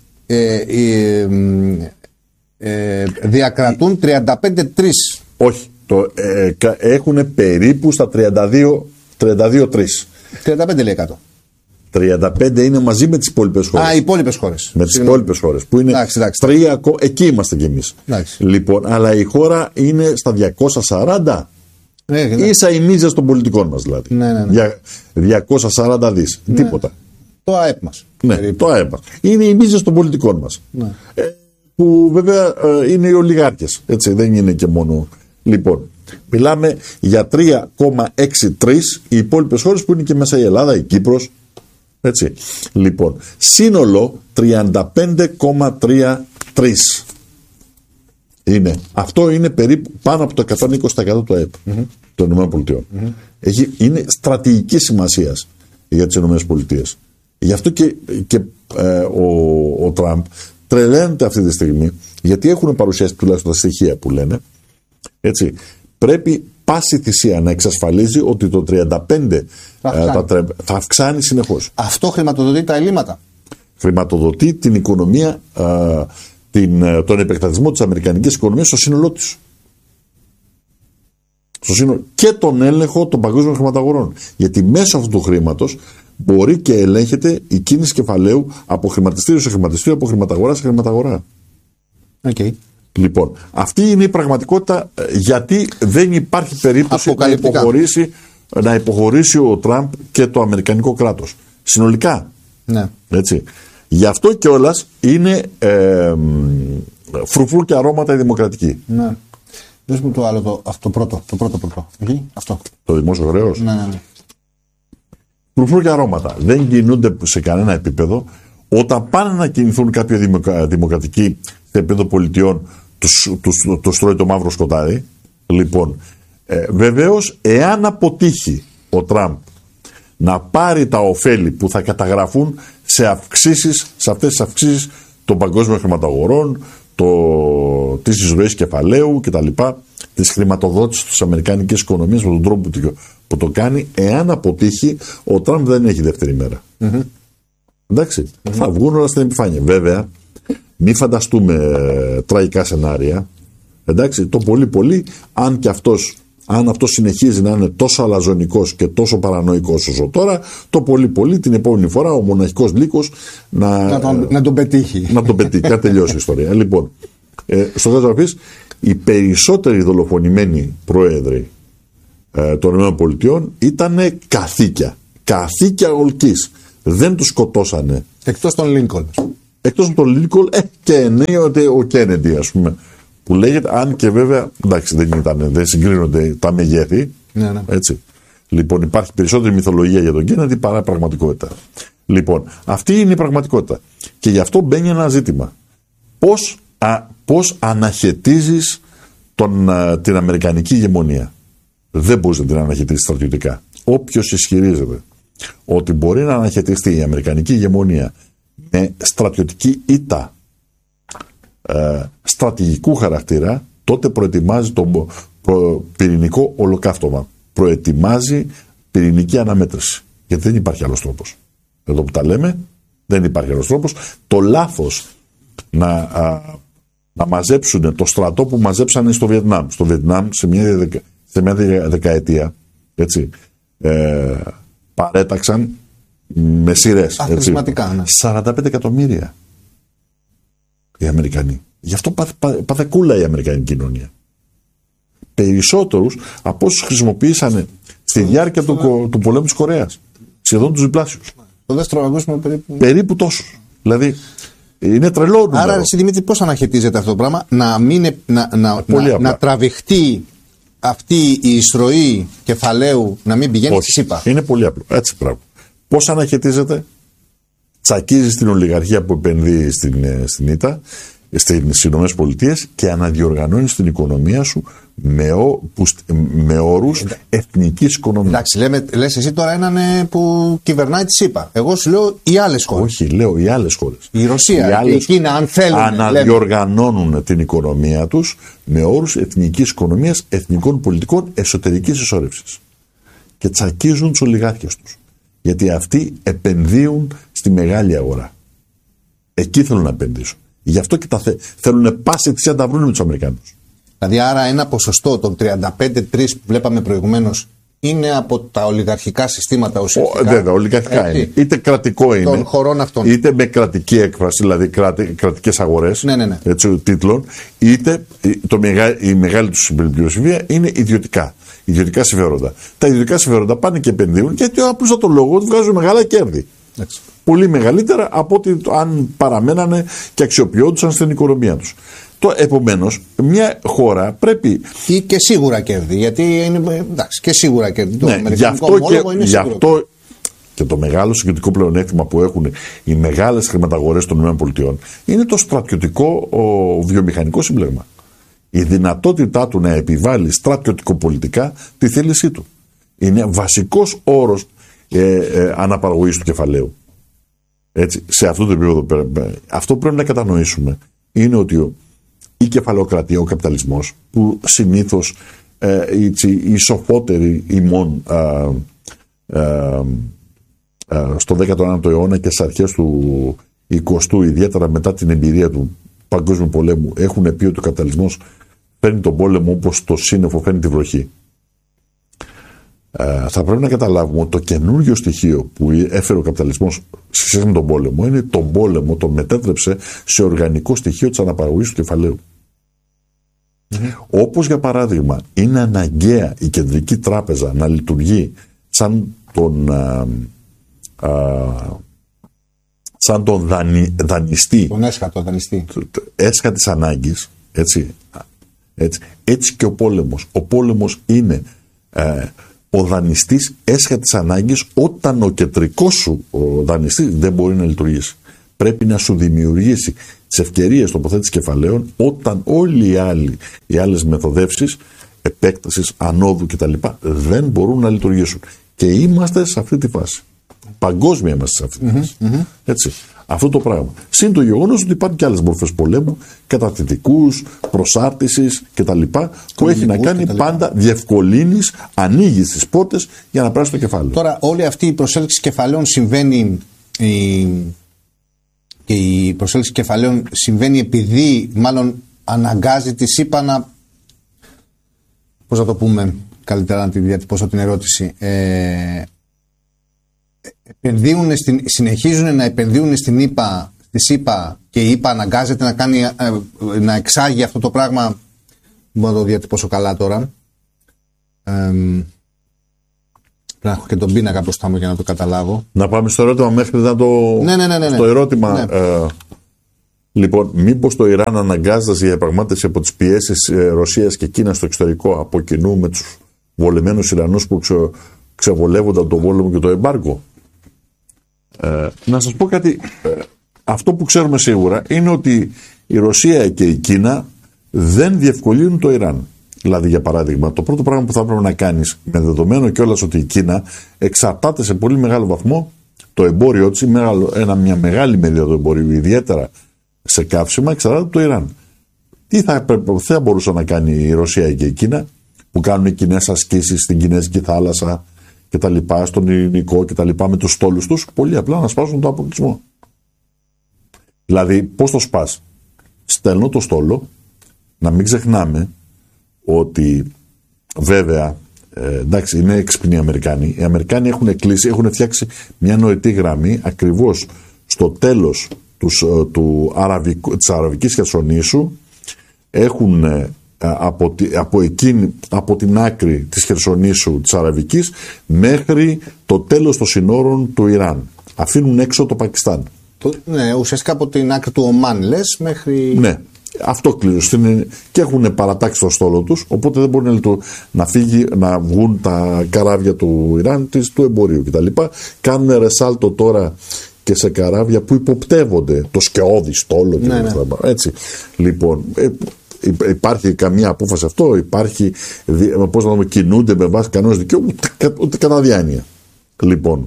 S2: διακρατούν 35-3.
S1: Όχι. Έχουν περίπου στα 32-3.
S2: 35%.
S1: 35 είναι μαζί με τις υπόλοιπες χώρες.
S2: Οι υπόλοιπες χώρες.
S1: Με τις υπόλοιπες χώρες. Που είναι 3, εκεί είμαστε κι εμείς. Λοιπόν, αλλά η χώρα είναι στα 240. Ίσα οι μίζες των πολιτικών μας δηλαδή.
S2: Ναι.
S1: 240 δις. Τίποτα.
S2: Το ΑΕΠ μας.
S1: Ναι, το ΑΕΠ μας. Είναι οι μίζες των πολιτικών μας. Που βέβαια είναι οι ολιγάρχες. Έτσι, δεν είναι και μόνο. Λοιπόν, μιλάμε για 3,63 οι υπόλοιπες χώρες που είναι και μέσα η Ελλάδα, η Κύπρος. Έτσι. Λοιπόν, σύνολο 35,33 είναι. Αυτό είναι περίπου πάνω από το 120% του ΑΕΠ των ΗΠΑ. Είναι στρατηγική σημασία για τις ΗΠΑ. Γι' αυτό και ο Τραμπ τρελαίνεται αυτή τη στιγμή, γιατί έχουν παρουσιάσει τουλάχιστον τα στοιχεία που λένε. Έτσι, πρέπει πάση θυσία να εξασφαλίζει ότι το 35 θα αυξάνει συνεχώς. Αυτό
S2: χρηματοδοτεί τα ελλείμματα.
S1: Χρηματοδοτεί την οικονομία, τον επεκτατισμό της αμερικανικής οικονομίας στο σύνολό της. Και τον έλεγχο των παγκόσμιων χρηματαγορών. Γιατί μέσω αυτού του χρήματος μπορεί και ελέγχεται η κίνηση κεφαλαίου από χρηματιστήριο σε χρηματιστήριο, από χρηματαγορά σε χρηματαγορά.
S2: Okay.
S1: Λοιπόν, αυτή είναι η πραγματικότητα, γιατί δεν υπάρχει περίπτωση να υποχωρήσει ο Τραμπ και το αμερικανικό κράτος. Συνολικά.
S2: Ναι.
S1: Έτσι. Γι' αυτό κιόλας είναι φρουφρού και αρώματα η δημοκρατική.
S2: Ναι. Δες μου το άλλο, το πρώτο. Εκεί, αυτό.
S1: Το δημόσιο χρέος.
S2: Ναι.
S1: Φρουφρού και αρώματα. Δεν κινούνται σε κανένα επίπεδο. Όταν πάνε να κινηθούν κάποια δημοκρατική σε επίπεδο πολιτιών, τους τρώει το μαύρο σκοτάδι. Λοιπόν, βεβαίως, εάν αποτύχει ο Τραμπ να πάρει τα ωφέλη που θα καταγραφούν σε αυτές τις αυξήσεις των παγκόσμιων χρηματαγορών, της εισρωής κεφαλαίου κτλ., της χρηματοδότησης της αμερικανικής οικονομίας με τον τρόπο που το κάνει, εάν αποτύχει, ο Τραμπ δεν έχει δεύτερη μέρα. Εντάξει, θα βγουν όλα στην επιφάνεια. Βέβαια, μην φανταστούμε τραγικά σενάρια. Εντάξει, το πολύ, αν αυτό συνεχίζει να είναι τόσο αλαζονικός και τόσο παρανοϊκός όσο τώρα, το πολύ την επόμενη φορά ο μοναχικός λύκος
S2: να τον πετύχει.
S1: Να τον πετύχει, να τελειώσει η ιστορία. Λοιπόν, στο τέλος της οι περισσότεροι δολοφονημένοι πρόεδροι των ΗΠΑ ήταν καθήκια ολκής. δεν τους σκοτώσανε.
S2: Εκτός των Λίνκολν.
S1: Εκτός από τον Λίνκολν και ενίοτε ο Κέννεντι, ας πούμε. Που λέγεται, αν και βέβαια, εντάξει, δεν συγκρίνονται τα μεγέθη.
S2: Ναι.
S1: Έτσι. Λοιπόν, υπάρχει περισσότερη μυθολογία για τον Κέννεντι παρά πραγματικότητα. Λοιπόν, αυτή είναι η πραγματικότητα. Και γι' αυτό μπαίνει ένα ζήτημα. Πώς αναχαιτίζεις την αμερικανική ηγεμονία. Δεν μπορείς να την αναχαιτήσεις στρατιωτικά. Όποιος ισχυρίζεται ότι μπορεί να αναχαιτιστεί η αμερικανική ηγεμονία με στρατιωτική ήττα στρατηγικού χαρακτήρα, τότε προετοιμάζει τον πυρηνικό ολοκαύτωμα. Προετοιμάζει πυρηνική αναμέτρηση. Γιατί δεν υπάρχει άλλος τρόπος. Εδώ που τα λέμε, δεν υπάρχει άλλος τρόπος. Το λάθος να μαζέψουν το στρατό που μαζέψανε στο Βιετνάμ. Στο Βιετνάμ σε μια δεκαετία, έτσι, παρέταξαν με σειρές.
S2: Αθροισματικά, ναι.
S1: 45 εκατομμύρια οι Αμερικανοί. Γι' αυτό πάθε κούλα η Αμερικανική κοινωνία. Περισσότερους από όσους χρησιμοποίησαν στη διάρκεια του πολέμου της Κορέας. Σχεδόν τους διπλάσιους.
S2: Το δεύτερο παγκόσμιο περίπου.
S1: Περίπου τόσους. Δηλαδή είναι τρελό νούμερο.
S2: Άρα, εσύ Δημήτρη, πώς αναχαιτίζεται αυτό το πράγμα, να τραβηχτεί αυτή η εισρωή κεφαλαίου, να μην πηγαίνει στη ΣΥΠΑ.
S1: Είναι πολύ απλό. Έτσι πράγμα. Πώς αναχαιτίζεται? Τσακίζεις την ολιγαρχία που επενδύει στην ΙΤΑ, στις Ηνωμένες Πολιτείες, και αναδιοργανώνεις την οικονομία σου με όρους εθνικής οικονομίας.
S2: Εντάξει, λες εσύ τώρα έναν που κυβερνάει τη ΣΥΠΑ. Εγώ σου λέω οι άλλες χώρες.
S1: Όχι, λέω οι άλλες χώρες.
S2: Η Ρωσία, η Κίνα, αν θέλουν.
S1: Αναδιοργανώνουν την οικονομία τους με όρους εθνικής οικονομίας, εθνικών πολιτικών, εσωτερικής ισόρευσης. Και τσακίζουν τους ολιγάρχες τους. Γιατί αυτοί επενδύουν στη μεγάλη αγορά. Εκεί θέλουν να επενδύσουν. Γι' αυτό και θέλουν πάση θυσία να τα βρουν με τους Αμερικάνους.
S2: Δηλαδή, άρα ένα ποσοστό των 35-3 που βλέπαμε προηγουμένως είναι από τα ολιγαρχικά συστήματα ουσιαστικά.
S1: Βέβαια, ολιγαρχικά είναι. Είτε κρατικό είναι.
S2: Των χωρών αυτών.
S1: Είτε με κρατική έκφραση, δηλαδή κρατικές αγορές
S2: ναι.
S1: τίτλων, είτε η μεγάλη τους συμπεριφέρεια είναι ιδιωτικά. Ιδιωτικά συμφέροντα. Τα ιδιωτικά συμφέροντα πάνε και επενδύουν, γιατί απλώς το λόγο ότι βγάζουν μεγάλα κέρδη.
S2: Έτσι.
S1: Πολύ μεγαλύτερα από ότι αν παραμένανε και αξιοποιόντουσαν στην οικονομία τους. Επομένως, μια χώρα πρέπει.
S2: Ή και σίγουρα κέρδη. Γιατί είναι. Εντάξει, και σίγουρα κέρδη. Το
S1: αμερικανικό ομόλογο είναι σίγουρο. Γι' αυτό και το μεγάλο συγκριτικό πλεονέκτημα που έχουν οι μεγάλες χρηματαγορές των ΗΠΑ είναι το στρατιωτικό βιομηχανικό σύμπλεγμα. Η δυνατότητά του να επιβάλλει στρατιωτικοπολιτικά τη θέλησή του. Είναι βασικός όρος αναπαραγωγής του κεφαλαίου. Έτσι, σε αυτό το επίπεδο, αυτό πρέπει να κατανοήσουμε είναι ότι η κεφαλαιοκρατία, ο καπιταλισμός, που συνήθως οι σοφότεροι ημών στο 19ο αιώνα και στις αρχές του 20ου, ιδιαίτερα μετά την εμπειρία του Παγκόσμιου Πολέμου, έχουν πει ότι ο καπιταλισμός φέρνει τον πόλεμο όπως το σύννεφο φέρνει τη βροχή. Θα πρέπει να καταλάβουμε ότι το καινούργιο στοιχείο που έφερε ο καπιταλισμός σε σχέση με τον πόλεμο είναι τον πόλεμο τον μετέτρεψε σε οργανικό στοιχείο της αναπαραγωγής του κεφαλαίου. Όπως για παράδειγμα είναι αναγκαία η κεντρική τράπεζα να λειτουργεί σαν τον δανειστή,
S2: τον έσχατο δανειστή,
S1: έσχατης ανάγκης, έτσι και ο πόλεμος. Ο πόλεμος είναι ο δανειστής έσχατης ανάγκης όταν ο κεντρικός σου δανειστής δεν μπορεί να λειτουργήσει. Πρέπει να σου δημιουργήσει τις ευκαιρίες τοποθέτησης κεφαλαίων όταν όλοι οι άλλες μεθοδεύσεις επέκτασης, ανόδου κτλ. Δεν μπορούν να λειτουργήσουν. Και είμαστε σε αυτή τη φάση. Παγκόσμια είμαστε σε αυτή τη φάση. Έτσι. Αυτό το πράγμα. Συν το γεγονός ότι υπάρχουν και άλλες μορφές πολέμου, κατακτητικούς, προσάρτησης κτλ. Που έχει να κάνει πάντα διευκολύνεις, ανοίγει τις πόρτες για να περάσει το κεφάλαιο.
S2: Τώρα, όλη αυτή η προσέλκυση κεφαλαίων συμβαίνει. Και η προσέλκυση κεφαλαίων συμβαίνει επειδή μάλλον αναγκάζει τη ΣΥΠΑ να. Πώς να το πούμε καλύτερα, να τη διατυπώσω την ερώτηση. Συνεχίζουν να επενδύουν στη ΣΥΠΑ και η ΙΠΑ αναγκάζεται να εξάγει αυτό το πράγμα. Μπορώ να το διατυπώσω καλά τώρα. Να έχω και τον πίνακα μπροστά μου για να το καταλάβω.
S1: Να πάμε στο ερώτημα μέχρι να το.
S2: Ναι.
S1: Στο ερώτημα.
S2: Ναι.
S1: Λοιπόν, μήπως το Ιράν αναγκάζεται για διαπραγμάτευση από τις πιέσεις Ρωσίας και Κίνας στο εξωτερικό από κοινού με τους βολεμένους Ιρανούς που ξεβολεύονταν τον πόλεμο και το εμπάργκο. Να σας πω κάτι. Αυτό που ξέρουμε σίγουρα είναι ότι η Ρωσία και η Κίνα δεν διευκολύνουν το Ιράν. Δηλαδή, για παράδειγμα, το πρώτο πράγμα που θα έπρεπε να κάνεις, με δεδομένο κιόλας ότι η Κίνα εξαρτάται σε πολύ μεγάλο βαθμό το εμπόριο της, μια μεγάλη μερίδα του εμπορίου, ιδιαίτερα σε καύσιμα, εξαρτάται από το Ιράν. Τι θα μπορούσε να κάνει η Ρωσία και η Κίνα, που κάνουν κοινές ασκήσεις στην Κινέζικη θάλασσα και τα λοιπά, στον Ειρηνικό και τα λοιπά, με τους στόλους τους, πολύ απλά να σπάσουν τον αποκλεισμό. Δηλαδή, πώς το σπάς? Στέλνω το στόλο, να μην ξεχνάμε ότι βέβαια, εντάξει, είναι έξυπνοι οι Αμερικάνοι. Οι Αμερικάνοι έχουν φτιάξει μια νοητή γραμμή ακριβώς στο τέλος της Αραβικής Χερσονήσου. Έχουν από την άκρη της Χερσονήσου της Αραβικής μέχρι το τέλος των συνόρων του Ιράν. Αφήνουν έξω το Πακιστάν.
S2: Ναι, ουσιαστικά από την άκρη του Ομάν λες μέχρι...
S1: Ναι. Αυτό κλείνουν και έχουν παρατάξει το στόλο τους, οπότε δεν μπορεί να βγουν τα καράβια του Ιράν του εμπορίου κτλ. Κάνουν ρεσάλτο τώρα και σε καράβια που υποπτεύονται το σκεώδη στόλο.
S2: Ναι.
S1: Έτσι. Λοιπόν, υπάρχει καμία απόφαση αυτό? Υπάρχει, πώς να δούμε, κινούνται με βάση κανόνες δικαίου? Ούτε κατά διάνοια. Λοιπόν,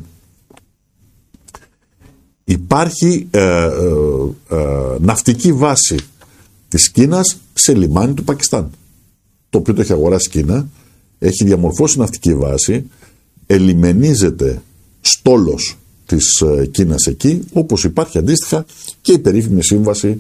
S1: υπάρχει ναυτική βάση της Κίνας σε λιμάνι του Πακιστάν, το οποίο το έχει αγοράσει η Κίνα, έχει διαμορφώσει ναυτική βάση, ελιμενίζεται στόλος της Κίνας εκεί, όπως υπάρχει αντίστοιχα και η περίφημη σύμβαση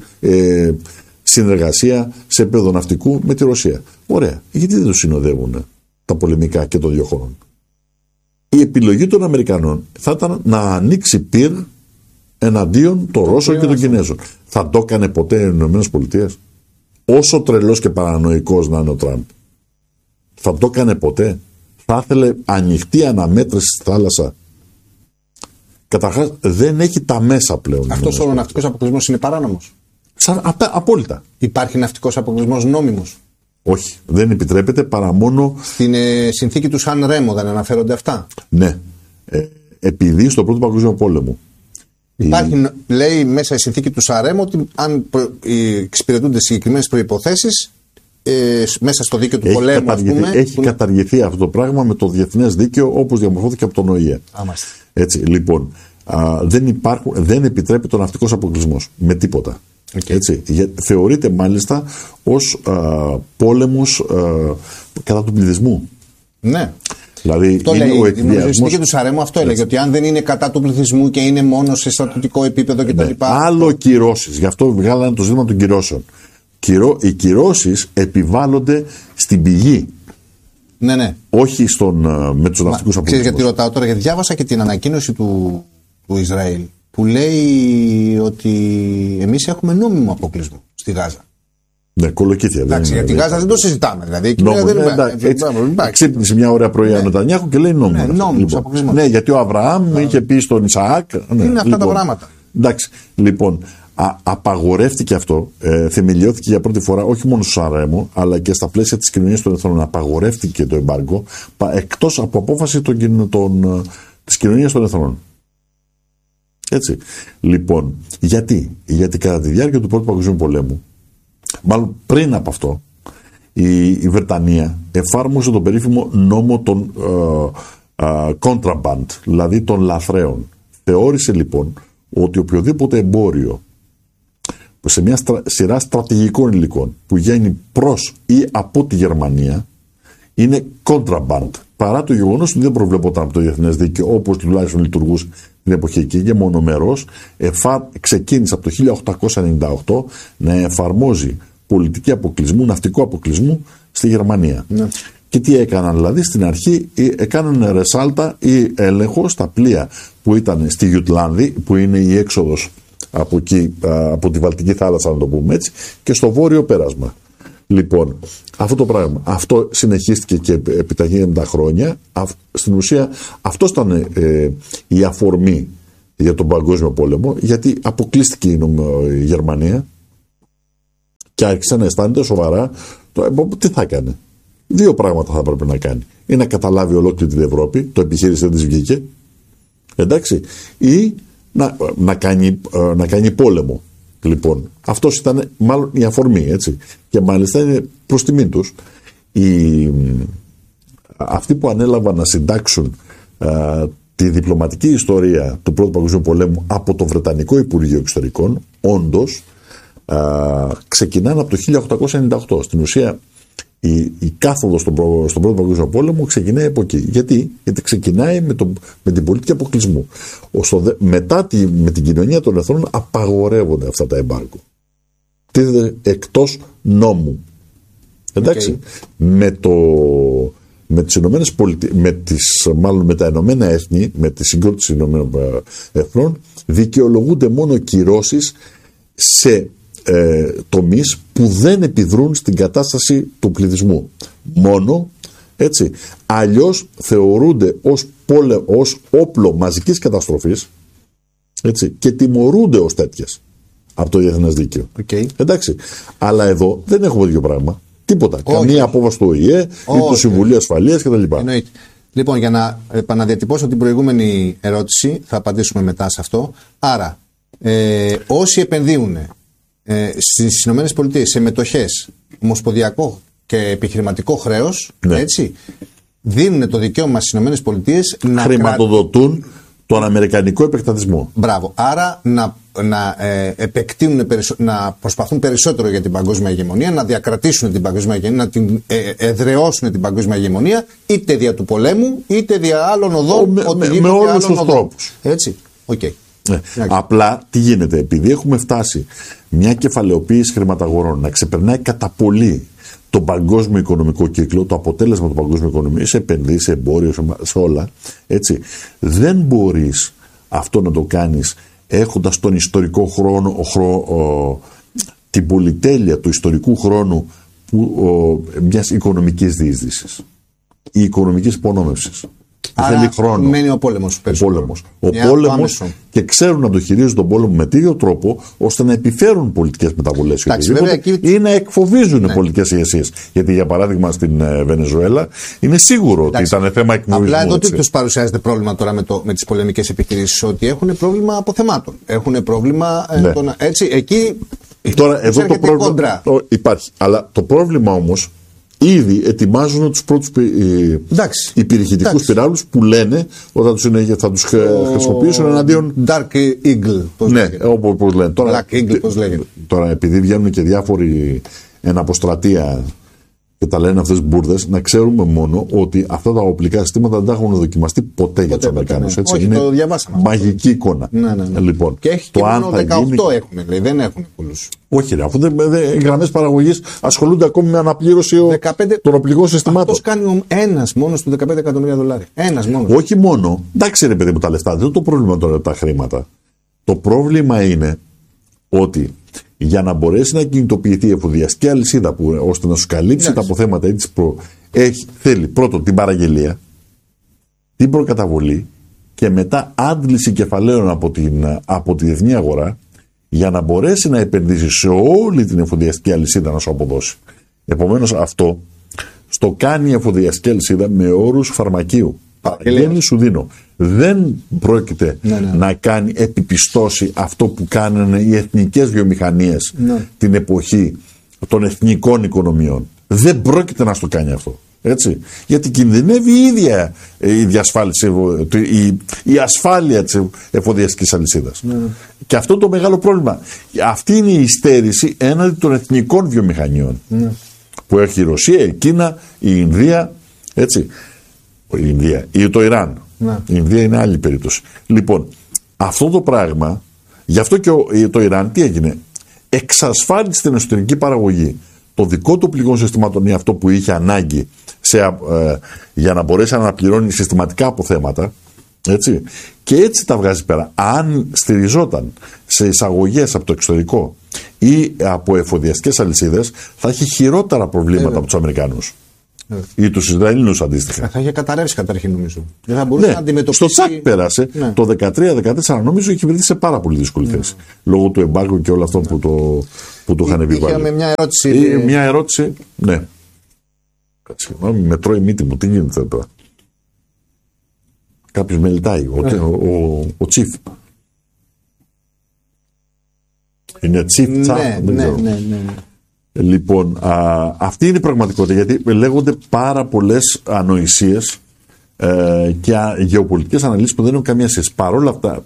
S1: συνεργασία σε επίπεδο ναυτικού με τη Ρωσία. Ωραία. Γιατί δεν το συνοδεύουν τα πολεμικά και των δύο χωρών? Η επιλογή των Αμερικανών θα ήταν να ανοίξει πυρ εναντίον των Ρώσων και των Κινέζων. Θα το έκανε ποτέ οι ΗΠΑ? Όσο τρελός και παρανοϊκός να είναι ο Τραμπ, θα το έκανε ποτέ? Θα ήθελε ανοιχτή αναμέτρηση στη θάλασσα? Καταρχάς δεν έχει τα μέσα πλέον.
S2: Αυτός ο ναυτικός αποκλεισμός είναι παράνομος?
S1: Απόλυτα.
S2: Υπάρχει ναυτικός αποκλεισμός νόμιμος?
S1: Όχι, δεν επιτρέπεται παρά μόνο.
S2: Στην συνθήκη του Σαν Ρέμο δεν αναφέρονται αυτά?
S1: Ναι. Επειδή στο Πρώτο Παγκόσμιο Πόλεμο
S2: υπάρχει, λέει μέσα η συνθήκη του Σαν Ρέμο, ότι αν εξυπηρετούνται συγκεκριμένες προϋποθέσεις μέσα στο δίκαιο του πολέμου,
S1: έχει καταργηθεί αυτό το πράγμα με το διεθνές δίκαιο όπως διαμορφώθηκε από τον ΟΗΕ. Έτσι, λοιπόν, δεν επιτρέπεται ο ναυτικός αποκλεισμός με τίποτα. Okay. Έτσι, θεωρείται μάλιστα ως πόλεμος κατά του πληθυσμού.
S2: Ναι.
S1: Δηλαδή,
S2: το λέει, η συνθήκη του Σαν Ρέμο αυτό έλεγε, ότι αν δεν είναι κατά του πληθυσμού και είναι μόνο σε στρατιωτικό επίπεδο κτλ.
S1: Άλλο κυρώσεις. Γι' αυτό βγάλανε το ζήτημα των κυρώσεων. Οι κυρώσεις επιβάλλονται στην πηγή.
S2: Ναι.
S1: Όχι με τους ναυτικούς αποκλεισμούς.
S2: Ξέρεις γιατί ρωτάω τώρα? Γιατί διάβασα και την ανακοίνωση του Ισραήλ που λέει ότι εμείς έχουμε νόμιμο αποκλεισμό στη Γάζα.
S1: Ναι, κολοκύθια.
S2: Εντάξει, για τη Γάζα δεν το συζητάμε. Δηλαδή,
S1: ξύπνησε μια ωραία πρωί ο Νετανιάχου και λέει νόμιμο. Ναι, γιατί ο Αβραάμ είχε πει στον Ισαάκ.
S2: Είναι αυτά τα πράγματα.
S1: Εντάξει, λοιπόν, απαγορεύτηκε αυτό, θεμελιώθηκε για πρώτη φορά όχι μόνο στο Σαν Ρέμο, αλλά και στα πλαίσια της κοινωνίας των εθνών. Απαγορεύτηκε το εμπάργκο εκτός από απόφαση της κοινωνίας των εθνών. Έτσι. Λοιπόν, γιατί κατά τη διάρκεια του Πρώτου Παγκοσμίου Πολέμου, μάλλον πριν από αυτό, η Βρετανία εφάρμοσε τον περίφημο νόμο των contraband, δηλαδή των λαθρέων. Θεώρησε λοιπόν ότι οποιοδήποτε εμπόριο σε μια σειρά στρατηγικών υλικών που βγαίνει προς ή από τη Γερμανία είναι contraband, παρά το γεγονός ότι δεν προβλεπόταν από το διεθνές δίκαιο όπως τουλάχιστον λειτουργούσε την εποχή εκεί, και μονομερός ξεκίνησε από το 1898 να εφαρμόζει πολιτική αποκλεισμού, ναυτικού αποκλεισμού στη Γερμανία. Ναι. Και τι έκαναν? Δηλαδή στην αρχή έκαναν ρεσάλτα ή έλεγχο στα πλοία που ήταν στη Γιουτλάνδη, που είναι η έξοδος από εκεί, από τη Βαλτική θάλασσα, να το πούμε έτσι, και στο βόρειο πέρασμα. Λοιπόν, αυτό το πράγμα, αυτό συνεχίστηκε και επιταχύνει τα χρόνια. Στην ουσία αυτό ήταν η αφορμή για τον Παγκόσμιο Πόλεμο, γιατί αποκλείστηκε η Γερμανία και άρχισε να αισθάνεται σοβαρά τι θα έκανε. Δύο πράγματα θα έπρεπε να κάνει. Ή να καταλάβει ολόκληρη την Ευρώπη, το επιχείρηση δεν της βγήκε, εντάξει, ή να κάνει πόλεμο. Λοιπόν, αυτός ήταν μάλλον η αφορμή, έτσι. Και μάλιστα είναι προς τιμήν τους αυτοί που ανέλαβαν να συντάξουν τη διπλωματική ιστορία του Πρώτου Παγκοσμίου Πολέμου από το Βρετανικό Υπουργείο Εξωτερικών, όντως ξεκινάνε από το 1898. Στην ουσία η κάθοδος στον Πρώτο Παγκόσμιο Πόλεμο ξεκινάει από εκεί. Γιατί ξεκινάει με την πολιτική αποκλεισμού. Μετά με την κοινωνία των εθνών απαγορεύονται αυτά τα εμπάργκο. Τίθεται εκτός νόμου. Εντάξει. Okay. Με τα Ηνωμένα Έθνη, με τη συγκρότηση των Ηνωμένων Εθνών, δικαιολογούνται μόνο κυρώσεις σε τομείς που δεν επιδρούν στην κατάσταση του πληθυσμού. Μόνο, έτσι. Αλλιώς θεωρούνται ως όπλο μαζικής καταστροφής, έτσι, και τιμωρούνται ως τέτοιες από το διεθνές δίκαιο. Okay. Εντάξει. Αλλά εδώ δεν έχουμε δύο πράγμα. Τίποτα. Καμία απόφαση του ΟΗΕ ή του Συμβουλίου Ασφαλείας κτλ.
S2: Εννοείται. Λοιπόν, για να επαναδιατυπώσω την προηγούμενη ερώτηση, θα απαντήσουμε μετά σε αυτό. Άρα, όσοι επενδύουν στις ΗΠΑ σε μετοχές, ομοσπονδιακό και επιχειρηματικό χρέος, ναι, έτσι, δίνουν το δικαίωμα στις ΗΠΑ να
S1: χρηματοδοτούν τον αμερικανικό επεκτατισμό.
S2: Μπράβο. Άρα να προσπαθούν περισσότερο για την παγκόσμια ηγεμονία, να διακρατήσουν την παγκόσμια ηγεμονία, να την εδραιώσουν την παγκόσμια ηγεμονία, είτε δια του πολέμου, είτε δια άλλων οδών.
S1: Με όλους τους τρόπους.
S2: Έτσι. Okay.
S1: Ναι. Απλά τι γίνεται, επειδή έχουμε φτάσει μια κεφαλαιοποίηση χρηματαγορών να ξεπερνάει κατά πολύ τον παγκόσμιο οικονομικό κύκλο, το αποτέλεσμα του παγκόσμιου οικονομικού, σε επενδύσεις, σε εμπόριο, σε όλα, έτσι, δεν μπορείς αυτό να το κάνεις έχοντας τον ιστορικό χρόνο, την πολυτέλεια του ιστορικού χρόνου μιας οικονομικής διείσδυσης ή οικονομικής υπονόμευσης. Θέλει χρόνο.
S2: Μένει ο πόλεμος.
S1: Ο πόλεμος, και ξέρουν να το χειρίζουν τον πόλεμο με τέτοιο τρόπο ώστε να επιφέρουν πολιτικές μεταβολές ή να εκφοβίζουν πολιτικές ηγεσίες. Γιατί για παράδειγμα στην Βενεζουέλα είναι σίγουρο ότι ήταν θέμα εκφοβισμού.
S2: Απλά εδώ τι τους παρουσιάζεται πρόβλημα τώρα με τις πολεμικές επιχειρήσεις, ότι έχουν πρόβλημα αποθεμάτων. Έχουν πρόβλημα. Έτσι, εκεί.
S1: Τώρα εδώ το πρόβλημα υπάρχει. Αλλά το πρόβλημα όμως. Ήδη ετοιμάζουν τους πρώτους υπηρεχητικούς πυράλους που λένε ότι θα τους χρησιμοποιήσουν εναντίον.
S2: Dark Eagle.
S1: Ναι, όπως λένε.
S2: Black Eagle, πώς λέγεται.
S1: Τώρα, επειδή βγαίνουν και διάφοροι εναποστρατεία και τα λένε αυτές τις μπουρδες, να ξέρουμε μόνο ότι αυτά τα οπλικά συστήματα δεν τα έχουν δοκιμαστεί ποτέ για τους Αμερικάνους.
S2: Ναι. Όχι,
S1: είναι
S2: το διαβάσαμε.
S1: Μαγική εικόνα.
S2: Ναι.
S1: Λοιπόν,
S2: και έχει και μόνο 18 έχουν, λέει, δεν έχουν πολλούς.
S1: Όχι, αφού οι γραμμές παραγωγής ασχολούνται ακόμη με αναπλήρωση των οπλικών συστημάτων.
S2: Αυτός κάνει ένας μόνος του $15 εκατομμύρια. Ένας μόνος.
S1: Όχι μόνο. Εντάξει, ρε παιδί μου, τα λεφτά δεν είναι το πρόβλημα τώρα τα χρήματα. Το πρόβλημα είναι ότι για να μπορέσει να κινητοποιηθεί η εφοδιαστική αλυσίδα ώστε να σου καλύψει τα αποθέματα ή θέλει πρώτον την παραγγελία, την προκαταβολή και μετά άντληση κεφαλαίων από τη διεθνή αγορά για να μπορέσει να επενδύσει σε όλη την εφοδιαστική αλυσίδα να σου αποδώσει. Επομένως αυτό στο κάνει η εφοδιαστική αλυσίδα με όρους φαρμακείου. Παραγγέλνει, σου δίνω. Δεν πρόκειται να κάνει επιπιστώσει αυτό που κάνουν οι εθνικές βιομηχανίες την εποχή των εθνικών οικονομιών. Δεν πρόκειται να στο κάνει αυτό. Έτσι. Γιατί κινδυνεύει η ίδια η διασφάλιση, η ασφάλεια της εφοδιαστικής αλυσίδας. Και αυτό το μεγάλο πρόβλημα. Αυτή είναι η υστέρηση έναντι των εθνικών βιομηχανιών. Που έχει η Ρωσία, η Κίνα, η Ινδία, έτσι. Η Ινδία ή το Ιράν. Η Ινδία είναι άλλη περίπτωση. Λοιπόν, αυτό το πράγμα, γι' αυτό και το Ιράν τι έγινε, εξασφάλισε την εσωτερική παραγωγή. Το δικό του πληγών συστημάτων ή αυτό που είχε ανάγκη για να μπορέσει να αναπληρώνει συστηματικά αποθέματα, έτσι, και έτσι τα βγάζει πέρα. Αν στηριζόταν σε εισαγωγές από το εξωτερικό ή από εφοδιαστικές αλυσίδες, θα έχει χειρότερα προβλήματα από τους Αμερικάνους. Ή τους Ισραηλινούς αντίστοιχα.
S2: Θα είχε καταρρεύσει καταρχήν, νομίζω. Δεν θα μπορούσε να αντιμετωπίσει.
S1: Στο τσακ πέρασε. Το 13-14 νομίζω είχε βρεθεί σε πάρα πολύ δύσκολη θέση. Λόγω του εμπάργου και όλων αυτών που του είχαν επιβάλει.
S2: Είχαμε μια ερώτηση.
S1: Μια ερώτηση, ναι. Συγγνώμη, με τρώει μύτη μου. Τι γίνεται εδώ πέρα? Κάποιος μελιτάει. Ο Τσίφ. Είναι Τσίφ Τσάπ.
S2: Ναι.
S1: Λοιπόν, αυτή είναι η πραγματικότητα, γιατί λέγονται πάρα πολλές ανοησίες και γεωπολιτικές αναλύσεις που δεν έχουν καμία σχέση. Παρ' όλα αυτά,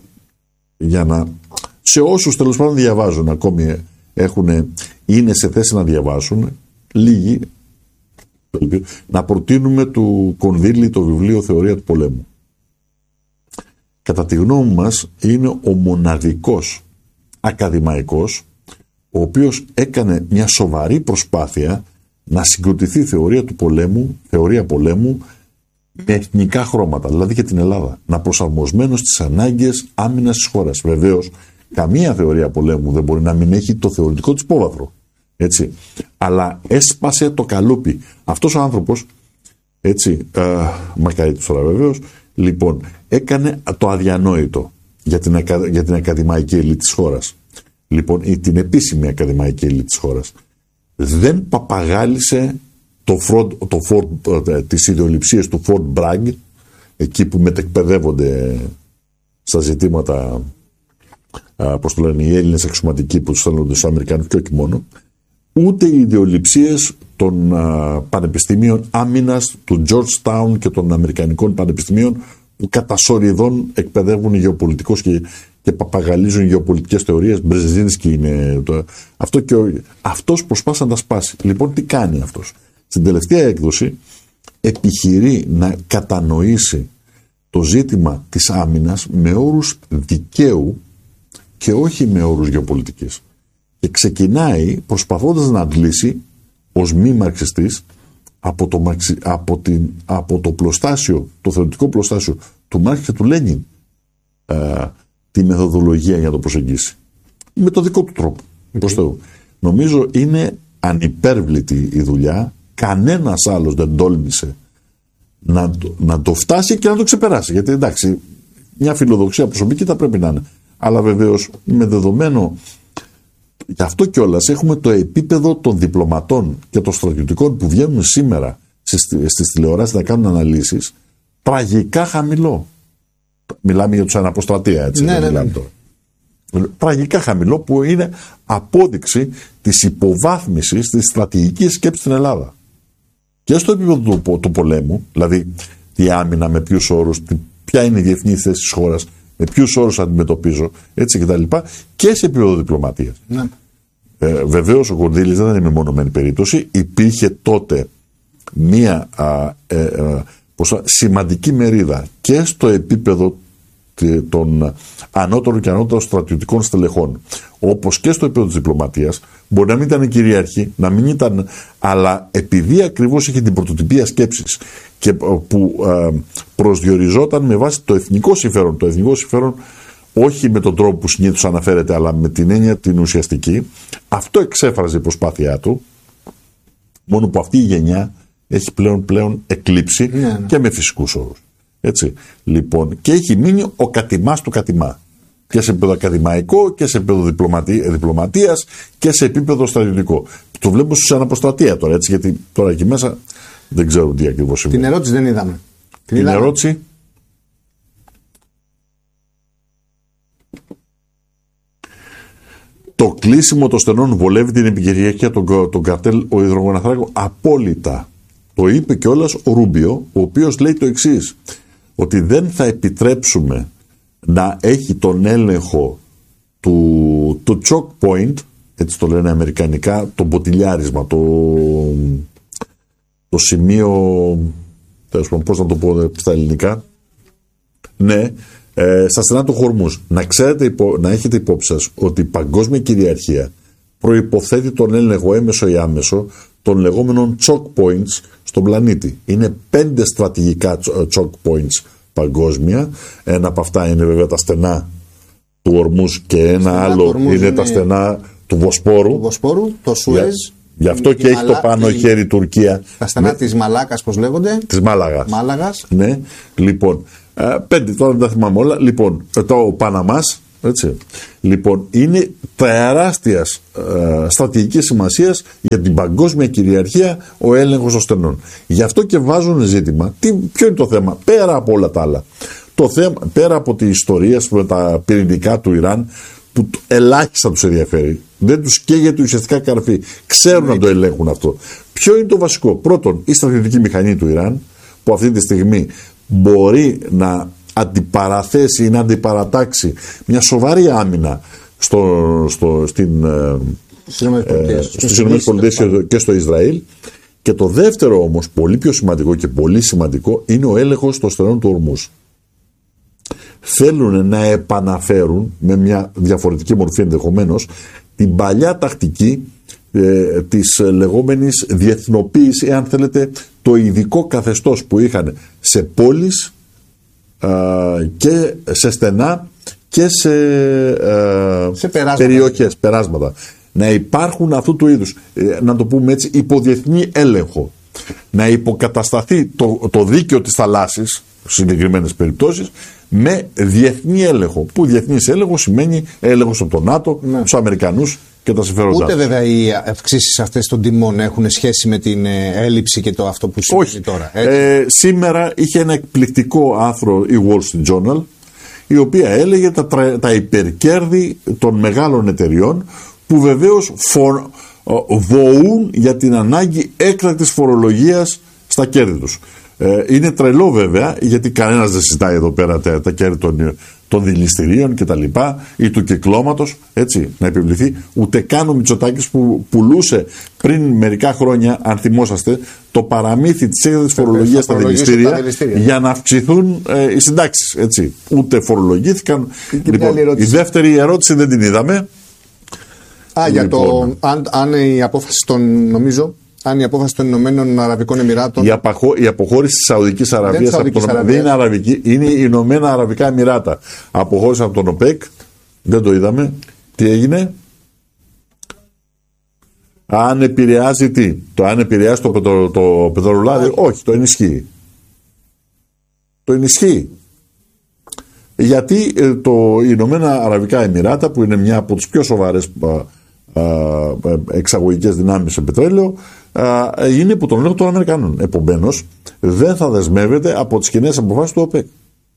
S1: σε όσους τέλος πάντων διαβάζουν, ακόμη είναι σε θέση να διαβάσουν, λίγοι, να προτείνουμε του Κονδύλη το βιβλίο «Θεωρία του πολέμου». Κατά τη γνώμη μας είναι ο μοναδικός ακαδημαϊκός ο οποίος έκανε μια σοβαρή προσπάθεια να συγκροτηθεί θεωρία πολέμου με εθνικά χρώματα, δηλαδή και την Ελλάδα, να προσαρμοσμένο στις ανάγκες άμυνας της χώρας. Βεβαίως, καμία θεωρία πολέμου δεν μπορεί να μην έχει το θεωρητικό της υπόβαθρο. Έτσι. Αλλά έσπασε το καλούπι. Αυτός ο άνθρωπος, έτσι, μακαρίτης τώρα βεβαίως, λοιπόν, έκανε το αδιανόητο για την ακαδημαϊκή ελίτ της χώρας. Λοιπόν, την επίσημη ακαδημαϊκή ελίτ της χώρας. Δεν παπαγάλισε τις ιδεολειψίες του Fort Bragg, εκεί που μετεκπαιδεύονται στα ζητήματα, πώς το λένε, οι Έλληνες αξιωματικοί που τους στέλνονται στους Αμερικάνους και όχι μόνο, ούτε οι ιδεολειψίες των πανεπιστημίων άμυνας του Georgetown και των Αμερικανικών πανεπιστημίων που κατά σοριδών εκπαιδεύουν γεωπολιτικούς και παπαγαλίζουν γεωπολιτικές θεωρίες. Μπρεζίνσκι είναι αυτός προσπάθησε να τα σπάσει. Λοιπόν, τι κάνει αυτός? Στην τελευταία έκδοση επιχειρεί να κατανοήσει το ζήτημα της άμυνας με όρους δικαίου και όχι με όρους γεωπολιτικής. Και ξεκινάει προσπαθώντας να αντλήσει ως μη μαρξιστής από το πλωστάσιο, το θεωρητικό πλωστάσιο του Μάρξ και του Λένιν, τη μεθοδολογία για να το προσεγγίσει. Με το δικό του τρόπο. Νομίζω είναι ανυπέρβλητη η δουλειά. Κανένας άλλος δεν τόλμησε να το φτάσει και να το ξεπεράσει. Γιατί εντάξει, μια φιλοδοξία προσωπική θα πρέπει να είναι. Αλλά βεβαίως με δεδομένο, γι' αυτό κιόλας έχουμε το επίπεδο των διπλωματών και των στρατιωτικών που βγαίνουν σήμερα στις τηλεοράσεις να κάνουν αναλύσεις τραγικά χαμηλό. Μιλάμε για τους αναποστρατεία, έτσι.
S2: Ναι.
S1: Τραγικά χαμηλό, που είναι απόδειξη της υποβάθμισης της στρατηγικής σκέψης στην Ελλάδα. Και στο επίπεδο του πολέμου, δηλαδή τι άμυνα, με ποιους όρους, ποια είναι η διεθνή θέση της χώρας, με ποιους όρους αντιμετωπίζω, έτσι κτλ. Και σε επίπεδο διπλωματίας. Ναι. Βεβαίως ο Κονδύλης δεν είναι μεμονωμένη περίπτωση. Υπήρχε τότε μία σημαντική μερίδα και στο επίπεδο των ανώτερων και ανώτερων στρατιωτικών στελεχών, όπως και στο επίπεδο της διπλωματίας. Μπορεί να μην ήταν κυρίαρχη, να μην ήταν, αλλά επειδή ακριβώς είχε την πρωτοτυπία σκέψης και που προσδιοριζόταν με βάση το εθνικό συμφέρον, όχι με τον τρόπο που συνήθως αναφέρεται, αλλά με την έννοια την ουσιαστική, αυτό εξέφραζε η προσπάθειά του, μόνο που αυτή η γενιά έχει πλέον εκλείψει και με φυσικούς όρους. Έτσι. Λοιπόν, και έχει μείνει ο κατημάς του κατημά. Και σε επίπεδο ακαδημαϊκό και σε επίπεδο διπλωματίας και σε επίπεδο στρατιωτικό. Το βλέπω στους αναποστρατεία τώρα, έτσι, γιατί τώρα εκεί μέσα δεν ξέρω τι ακριβώς είναι.
S2: Την ερώτηση δεν είδαμε.
S1: Την ερώτηση. Το κλείσιμο των στενών βολεύει την επικυριαρχία των καρτέλ ο υδρογοναθράκο απόλυτα. Το είπε κιόλας ο Ρούμπιο, ο οποίος λέει το εξής, ότι δεν θα επιτρέψουμε να έχει τον έλεγχο του choke point, έτσι το λένε αμερικανικά, το μποτιλιάρισμα, το σημείο, πώς να το πω στα ελληνικά, ναι, στα στενά του Χορμούς. Να ξέρετε, να έχετε υπόψη σας ότι η παγκόσμια κυριαρχία προϋποθέτει τον έλεγχο έμεσο ή άμεσο των λεγόμενων choke points στον πλανήτη. Είναι 5 στρατηγικά choke points παγκόσμια. Ένα από αυτά είναι βέβαια τα στενά του Ορμούς και ένα άλλο είναι τα στενά του Βοσπόρου,
S2: το Σουέζ.
S1: Γι' αυτό και έχει το πάνω χέρι η Τουρκία.
S2: Τα στενά της Μαλάκας, πώς λέγονται.
S1: Της
S2: Μάλαγας.
S1: Ναι, λοιπόν. 5, τώρα δεν τα θυμάμαι όλα. Λοιπόν, το Παναμάς. Έτσι. Λοιπόν, είναι τεράστιας στρατηγικής σημασίας για την παγκόσμια κυριαρχία ο έλεγχος των στενών. Γι' αυτό και βάζουν ζήτημα. Ποιο είναι το θέμα, πέρα από όλα τα άλλα. Το θέμα, πέρα από τη ιστορία με τα πυρηνικά του Ιράν, που ελάχιστα τους ενδιαφέρει, δεν τους καίγεται ουσιαστικά καρφί, ξέρουν να το ελέγχουν αυτό. Ποιο είναι το βασικό? Πρώτον, η στρατιωτική μηχανή του Ιράν, που αυτή τη στιγμή μπορεί να αντιπαραθέσει ή να αντιπαρατάξει μια σοβαρή άμυνα στις ΗΠΑ και στο Ισραήλ. Και το δεύτερο όμως, πολύ πιο σημαντικό και πολύ σημαντικό, είναι ο έλεγχος των στενών του Ορμούς. Θέλουν να επαναφέρουν, με μια διαφορετική μορφή ενδεχομένως, την παλιά τακτική της λεγόμενης διεθνοποίηση, εάν θέλετε, το ειδικό καθεστώς που είχαν σε πόλεις και σε στενά και σε περιοχές, περάσματα. Να υπάρχουν αυτού του είδους, να το πούμε έτσι, υποδιεθνή έλεγχο. Να υποκατασταθεί το δίκαιο της θαλάσσης, σε συγκεκριμένες περιπτώσεις, με διεθνή έλεγχο. Που διεθνής έλεγχο σημαίνει έλεγχος από τον ΝΑΤΟ, τους Αμερικανούς και τα συμφέροντά.
S2: Ούτε βέβαια οι αυξήσεις αυτές των τιμών έχουν σχέση με την έλλειψη και το αυτό που συμβαίνει τώρα.
S1: Σήμερα είχε ένα εκπληκτικό άρθρο η Wall Street Journal, η οποία έλεγε τα υπερκέρδη των μεγάλων εταιριών, που βεβαίως βοούν για την ανάγκη έκτακτης φορολογίας στα κέρδη τους. Είναι τρελό βέβαια, γιατί κανένας δεν συζητάει εδώ πέρα τα κέρδη των δηληστηρίων και τα λοιπά, ή του κυκλώματος, έτσι, να επιβληθεί. Ούτε καν ο Μητσοτάκης που πουλούσε πριν μερικά χρόνια, αν θυμόσαστε, το παραμύθι της έκτακτης φορολογίας στα δηληστήρια για να αυξηθούν οι συντάξεις, έτσι. Ούτε φορολογήθηκαν. Λοιπόν, η δεύτερη ερώτηση δεν την είδαμε.
S2: Για το αν η απόφαση αν η απόφαση των Ηνωμένων Αραβικών Εμιράτων.
S1: Η αποχώρηση της Σαουδικής Αραβίας δεν είναι αραβική, είναι οι Ηνωμένα Αραβικά Εμιράτα. Αποχώρησαν από τον ΟΠΕΚ, δεν το είδαμε. Τι έγινε? Αν επηρεάζει τι? Αν επηρεάζει το πετρολάδι, όχι, το ενισχύει. Το ενισχύει. Γιατί οι Ηνωμένα Αραβικά Εμιράτα, που είναι μια από τις πιο σοβαρές εξαγωγικές δυνάμεις σε πετρέλαιο, είναι υπό τον έλεγχο των Αμερικανών. Επομένως, δεν θα δεσμεύεται από τις κοινές αποφάσεις του ΟΠΕΚ.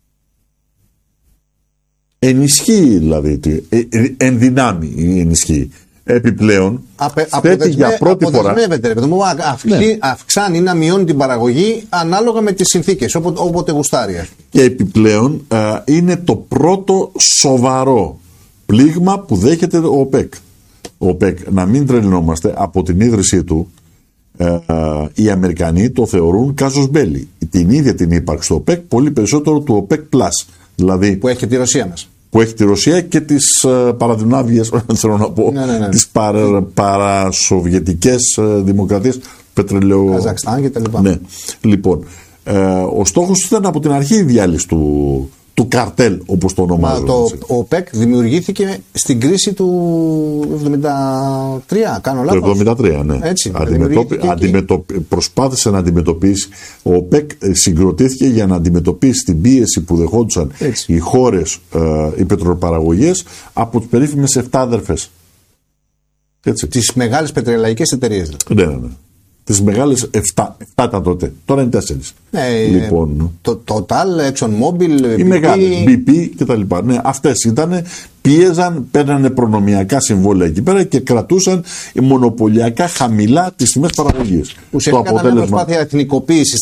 S1: Ενισχύει δηλαδή, ενδυνάμει ενισχύει. Επιπλέον, θέτει για πρώτη φορά.
S2: Αυξάνει να μειώνει την παραγωγή ανάλογα με τις συνθήκες, όποτε γουστάρει.
S1: Και επιπλέον είναι το πρώτο σοβαρό πλήγμα που δέχεται ο ΟΠΕΚ. Ο ΟΠΕΚ, να μην τρελνόμαστε, από την ίδρυσή του, οι Αμερικανοί το θεωρούν κάζος μπέλι. Την ίδια την ύπαρξη του ΟΠΕΚ, πολύ περισσότερο του ΟΠΕΚ Plus. Δηλαδή,
S2: που έχει τη Ρωσία μας.
S1: Που έχει τη Ρωσία και τις παραδυνάβιες, θέλω να πω, τις παρασοβιετικές δημοκρατίες πετρελαίου.
S2: Καζακστάν και τα λοιπά.
S1: Ναι. Λοιπόν, ο στόχος ήταν από την αρχή η διάλυση του καρτέλ, όπως το ονομάζουν.
S2: Ο ΟΠΕΚ δημιουργήθηκε στην κρίση του 73, κάνω λάθος.
S1: Το 73, ναι.
S2: Έτσι,
S1: προσπάθησε να αντιμετωπίσει. Ο ΟΠΕΚ συγκροτήθηκε για να αντιμετωπίσει την πίεση που δεχόντουσαν οι χώρες, οι πετροπαραγωγές, από τις περίφημες 7 αδερφές.
S2: Τις μεγάλες πετρελαϊκές εταιρείες.
S1: Ναι. Τις μεγάλες 7 ήταν τότε. Τώρα είναι 4. Λοιπόν,
S2: το Total, ExxonMobil,
S1: οι μεγάλες, BP κτλ. Ναι, αυτές ήταν, πίεζαν, παίρνανε προνομιακά συμβόλαια εκεί πέρα και κρατούσαν μονοπωλιακά χαμηλά τις τιμές παραγωγής.
S2: Ουσιαστικά ήταν μια προσπάθεια εθνικοποίησης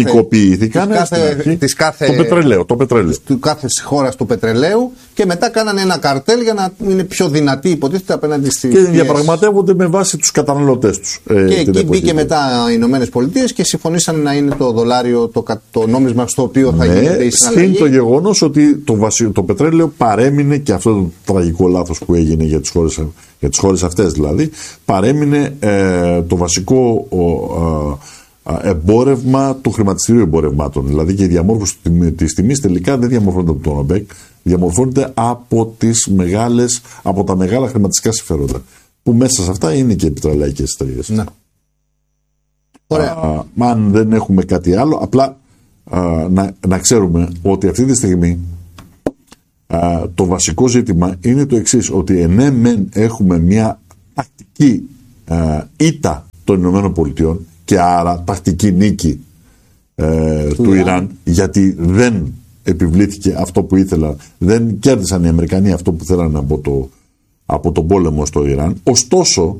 S1: της κάθε το πετρέλαιο.
S2: Του κάθε χώρας του πετρελαίου, και μετά κάνανε ένα καρτέλ για να είναι πιο δυνατή, υποτίθεται, απέναντι στις.
S1: Και διαπραγματεύονται με βάση τους καταναλωτές τους.
S2: Και εκεί μπήκε μετά οι Ηνωμένες Πολιτείες και συμφωνήσαν να είναι το δολάριο το νόμισμα στο οποίο θα γίνεται η συναλλαγή.
S1: Συν το γεγονός ότι το πετρέλαιο παρέμεινε, και αυτό το τραγικό λάθος που έγινε για τις χώρες αυτές δηλαδή, παρέμεινε το βασικό εμπόρευμα του χρηματιστηρίου εμπορευμάτων. Δηλαδή και η διαμόρφωση της τιμής τελικά δεν διαμορφώνεται από τον ΟΠΕΚ, διαμορφώνεται από τα μεγάλα χρηματιστικά συμφέροντα. που μέσα σε αυτά είναι και οι πετρελαϊκές εταιρείες.
S2: Ναι. Ωραία.
S1: Αν δεν έχουμε κάτι άλλο, απλά να ξέρουμε ότι αυτή τη στιγμή το βασικό ζήτημα είναι το εξής, ότι ναι μεν έχουμε μια τακτική ήττα των Ηνωμένων Πολιτειών και άρα τακτική νίκη του Ιράν, γιατί δεν επιβλήθηκε αυτό που ήθελα, δεν κέρδισαν οι Αμερικανοί αυτό που θέλαν από τον πόλεμο στο Ιράν. Ωστόσο,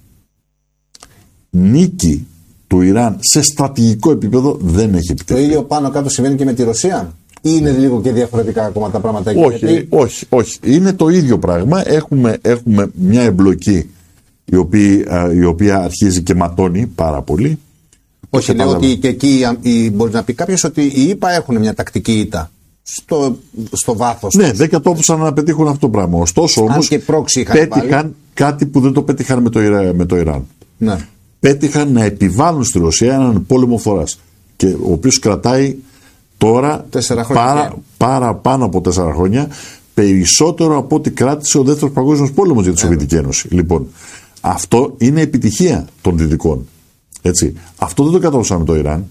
S1: νίκη του Ιράν σε στρατηγικό επίπεδο δεν έχει επιτευχθεί.
S2: Το ίδιο πάνω κάτω συμβαίνει και με τη Ρωσία, ή είναι λίγο και διαφορετικά ακόμα τα πράγματα εκεί?
S1: Όχι. Είναι το ίδιο πράγμα. Έχουμε μια εμπλοκή η οποία αρχίζει και ματώνει πάρα πολύ.
S2: Όχι, λέω ότι και εκεί μπορεί να πει κάποιο ότι οι ΗΠΑ έχουν μια τακτική ήττα στο βάθος.
S1: Ναι, δεν κατόρθωσαν να πετύχουν αυτό το πράγμα. Ωστόσο όμως πέτυχαν κάτι που δεν το πέτυχαν με το Ιράν.
S2: Ναι.
S1: Πέτυχαν να επιβάλλουν στη Ρωσία έναν πόλεμο φθοράς, και ο οποίος κρατάει τώρα πάνω από 4 χρόνια, περισσότερο από ό,τι κράτησε ο δεύτερος παγκόσμιος πόλεμος για τη Σοβιετική Ένωση. Λοιπόν, αυτό είναι επιτυχία των Δυτικών. Έτσι. Αυτό δεν το κατόρθωσαν με το Ιράν.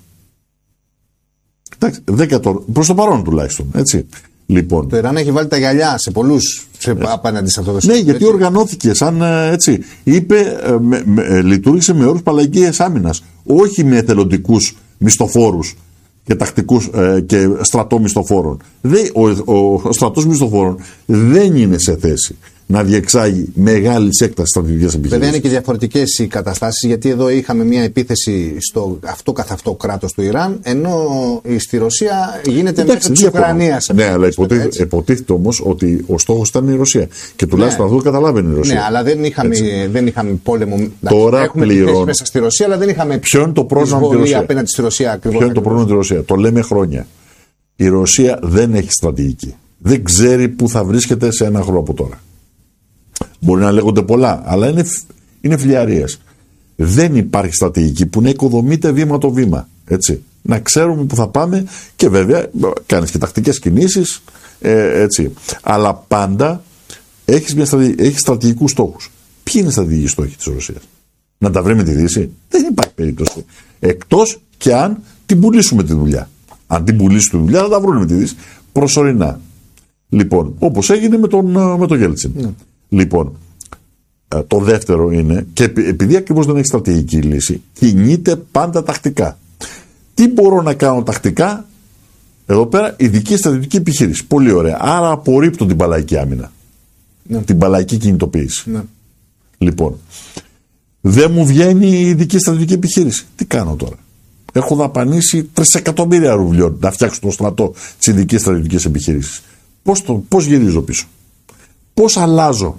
S1: Προς το παρόν τουλάχιστον. Έτσι. Λοιπόν,
S2: το Ιράν έχει βάλει τα γυαλιά σε πολλούς απέναντι σε αυτό το
S1: σύστημα. Ναι, γιατί οργανώθηκε σαν έτσι. Λειτουργήσε με όρους παλλαγικής άμυνας. Όχι με εθελοντικούς μισθοφόρους και τακτικούς και στρατό μισθοφόρων. Ο στρατός μισθοφόρων δεν είναι σε θέση να διεξάγει μεγάλη έκταση στρατιωτικές επιχειρήσεις.
S2: Βέβαια είναι και διαφορετικές οι καταστάσεις, γιατί εδώ είχαμε μια επίθεση στο αυτό καθ' αυτό κράτος του Ιράν, ενώ στη Ρωσία γίνεται μέσω της Ουκρανίας.
S1: Ναι, αλλά υποτίθεται όμως ότι ο στόχος ήταν η Ρωσία. Και τουλάχιστον αυτό καταλάβαινε η Ρωσία.
S2: Ναι, αλλά δεν είχαμε πόλεμο.
S1: Τώρα
S2: έχουμε επιθέσεις μέσα στη Ρωσία, αλλά δεν είχαμε εισβολή απέναντι στη Ρωσία.
S1: Ποιο είναι το πρόβλημα τη Ρωσία? Το λέμε χρόνια. Η Ρωσία δεν έχει στρατηγική. Δεν ξέρει πού θα βρίσκεται σε ένα χρόνο από τώρα. Μπορεί να λέγονται πολλά, αλλά είναι φλιαρίες. Δεν υπάρχει στρατηγική που να οικοδομείται βήμα το βήμα. Έτσι. Να ξέρουμε που θα πάμε, και βέβαια κάνεις και τακτικές κινήσεις. Έτσι. Αλλά πάντα έχεις στρατηγικούς στόχους. Ποιοι είναι οι στρατηγικοί στόχοι της Ρωσίας? Να τα βρει με τη Δύση? Δεν υπάρχει περίπτωση. Εκτός και αν την πουλήσουμε τη δουλειά. Αν την πουλήσουμε τη δουλειά, θα τα βρουν με τη Δύση. Προσωρινά. Λοιπόν, όπως έγινε με τον Γέλτσιν. Ναι. Λοιπόν, το δεύτερο είναι, και επειδή ακριβώς δεν έχει στρατηγική λύση, κινείται πάντα τακτικά. Τι μπορώ να κάνω τακτικά? Εδώ πέρα ειδική στρατιωτική επιχείρηση. Πολύ ωραία. Άρα απορρίπτω την παλλαϊκή άμυνα. Ναι. Την παλλαϊκή κινητοποίηση. Ναι. Λοιπόν, δεν μου βγαίνει η ειδική στρατιωτική επιχείρηση. Τι κάνω τώρα? Έχω δαπανίσει 3 εκατομμύρια ρουβλιών να φτιάξω το στρατό της ειδικής στρατιωτικής επιχείρησης. Πώς γυρίζω πίσω? Πώς αλλάζω?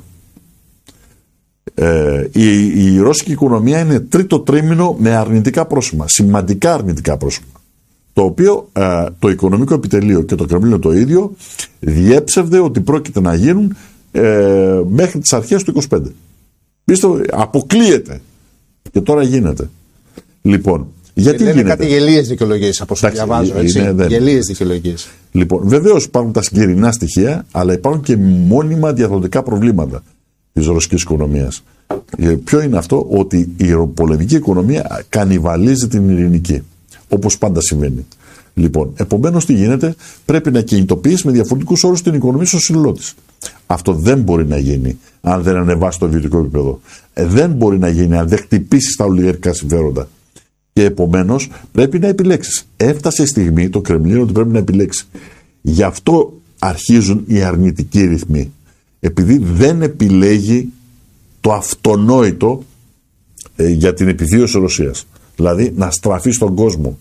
S1: Η ρώσικη οικονομία είναι τρίτο τρίμηνο με αρνητικά πρόσημα, σημαντικά αρνητικά πρόσημα, το οποίο το οικονομικό επιτελείο και το Κρεμλίνο το ίδιο διέψευδε ότι πρόκειται να γίνουν μέχρι τις αρχές του 25. Πίστευε, αποκλείεται, και τώρα γίνεται. Λοιπόν, γιατί γίνεται?
S2: Είναι κάτι γελίες δικαιολογίες από όσο διαβάζω. Γελίες δικαιολογίες.
S1: Λοιπόν, βεβαίως υπάρχουν τα συγκεκριμένα στοιχεία, αλλά υπάρχουν και μόνιμα διαδοτικά προβλήματα της ρωσικής οικονομίας. Ποιο είναι αυτό? Ότι η πολεμική οικονομία κανιβαλίζει την ειρηνική, όπως πάντα συμβαίνει. Λοιπόν, επομένως τι γίνεται? Πρέπει να κινητοποιήσει με διαφορετικούς όρους την οικονομία στο σύνολό της. Αυτό δεν μπορεί να γίνει αν δεν ανεβάσει το βιωτικό επίπεδο. Δεν μπορεί να γίνει αν δεν χτυπήσει τα ολιγαρχικά συμφέροντα. Και επομένως πρέπει να επιλέξεις. Έφτασε η στιγμή το Κρεμλίνο ότι πρέπει να επιλέξει. Γι' αυτό αρχίζουν οι αρνητικοί ρυθμοί. Επειδή δεν επιλέγει το αυτονόητο για την επιβίωση της Ρωσίας. Δηλαδή να στραφεί στον κόσμο,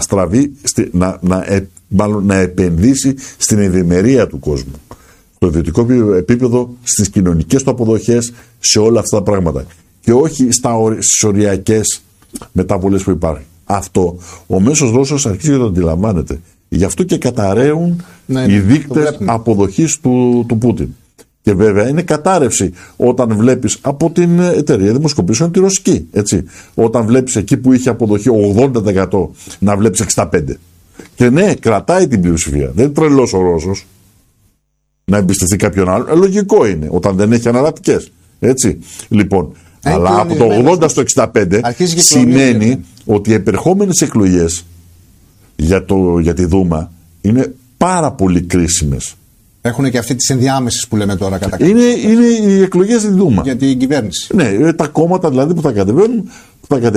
S1: να επενδύσει στην ευημερία του κόσμου, στο ιδιωτικό επίπεδο, στις κοινωνικές του αποδοχές, σε όλα αυτά τα πράγματα. Και όχι στις οριακές μεταβολές που υπάρχουν. Αυτό ο μέσος Ρώσος αρχίζει να το αντιλαμβάνεται. Γι' αυτό και καταραίουν οι δείκτες αποδοχής του Πούτιν. Και βέβαια είναι κατάρρευση όταν βλέπεις από την εταιρεία δημοσκοπήσεων τη ρωσική. Έτσι. Όταν βλέπεις εκεί που είχε αποδοχή 80% να βλέπεις 65%. Και ναι, κρατάει την πλειοψηφία. Δεν είναι τρελός ο Ρώσος να εμπιστευτεί κάποιον άλλο. Λογικό είναι όταν δεν έχει αναλλακτικές. Έτσι. Λοιπόν, αλλά από το 80 στο 65 σημαίνει ότι οι επερχόμενες εκλογές για τη Δούμα είναι πάρα πολύ κρίσιμες.
S2: Έχουν και αυτή τις ενδιάμεσες που λέμε τώρα κατά
S1: είναι οι εκλογές στη Δούμα.
S2: Για την κυβέρνηση.
S1: Ναι, τα κόμματα δηλαδή που θα κατεβαίνουν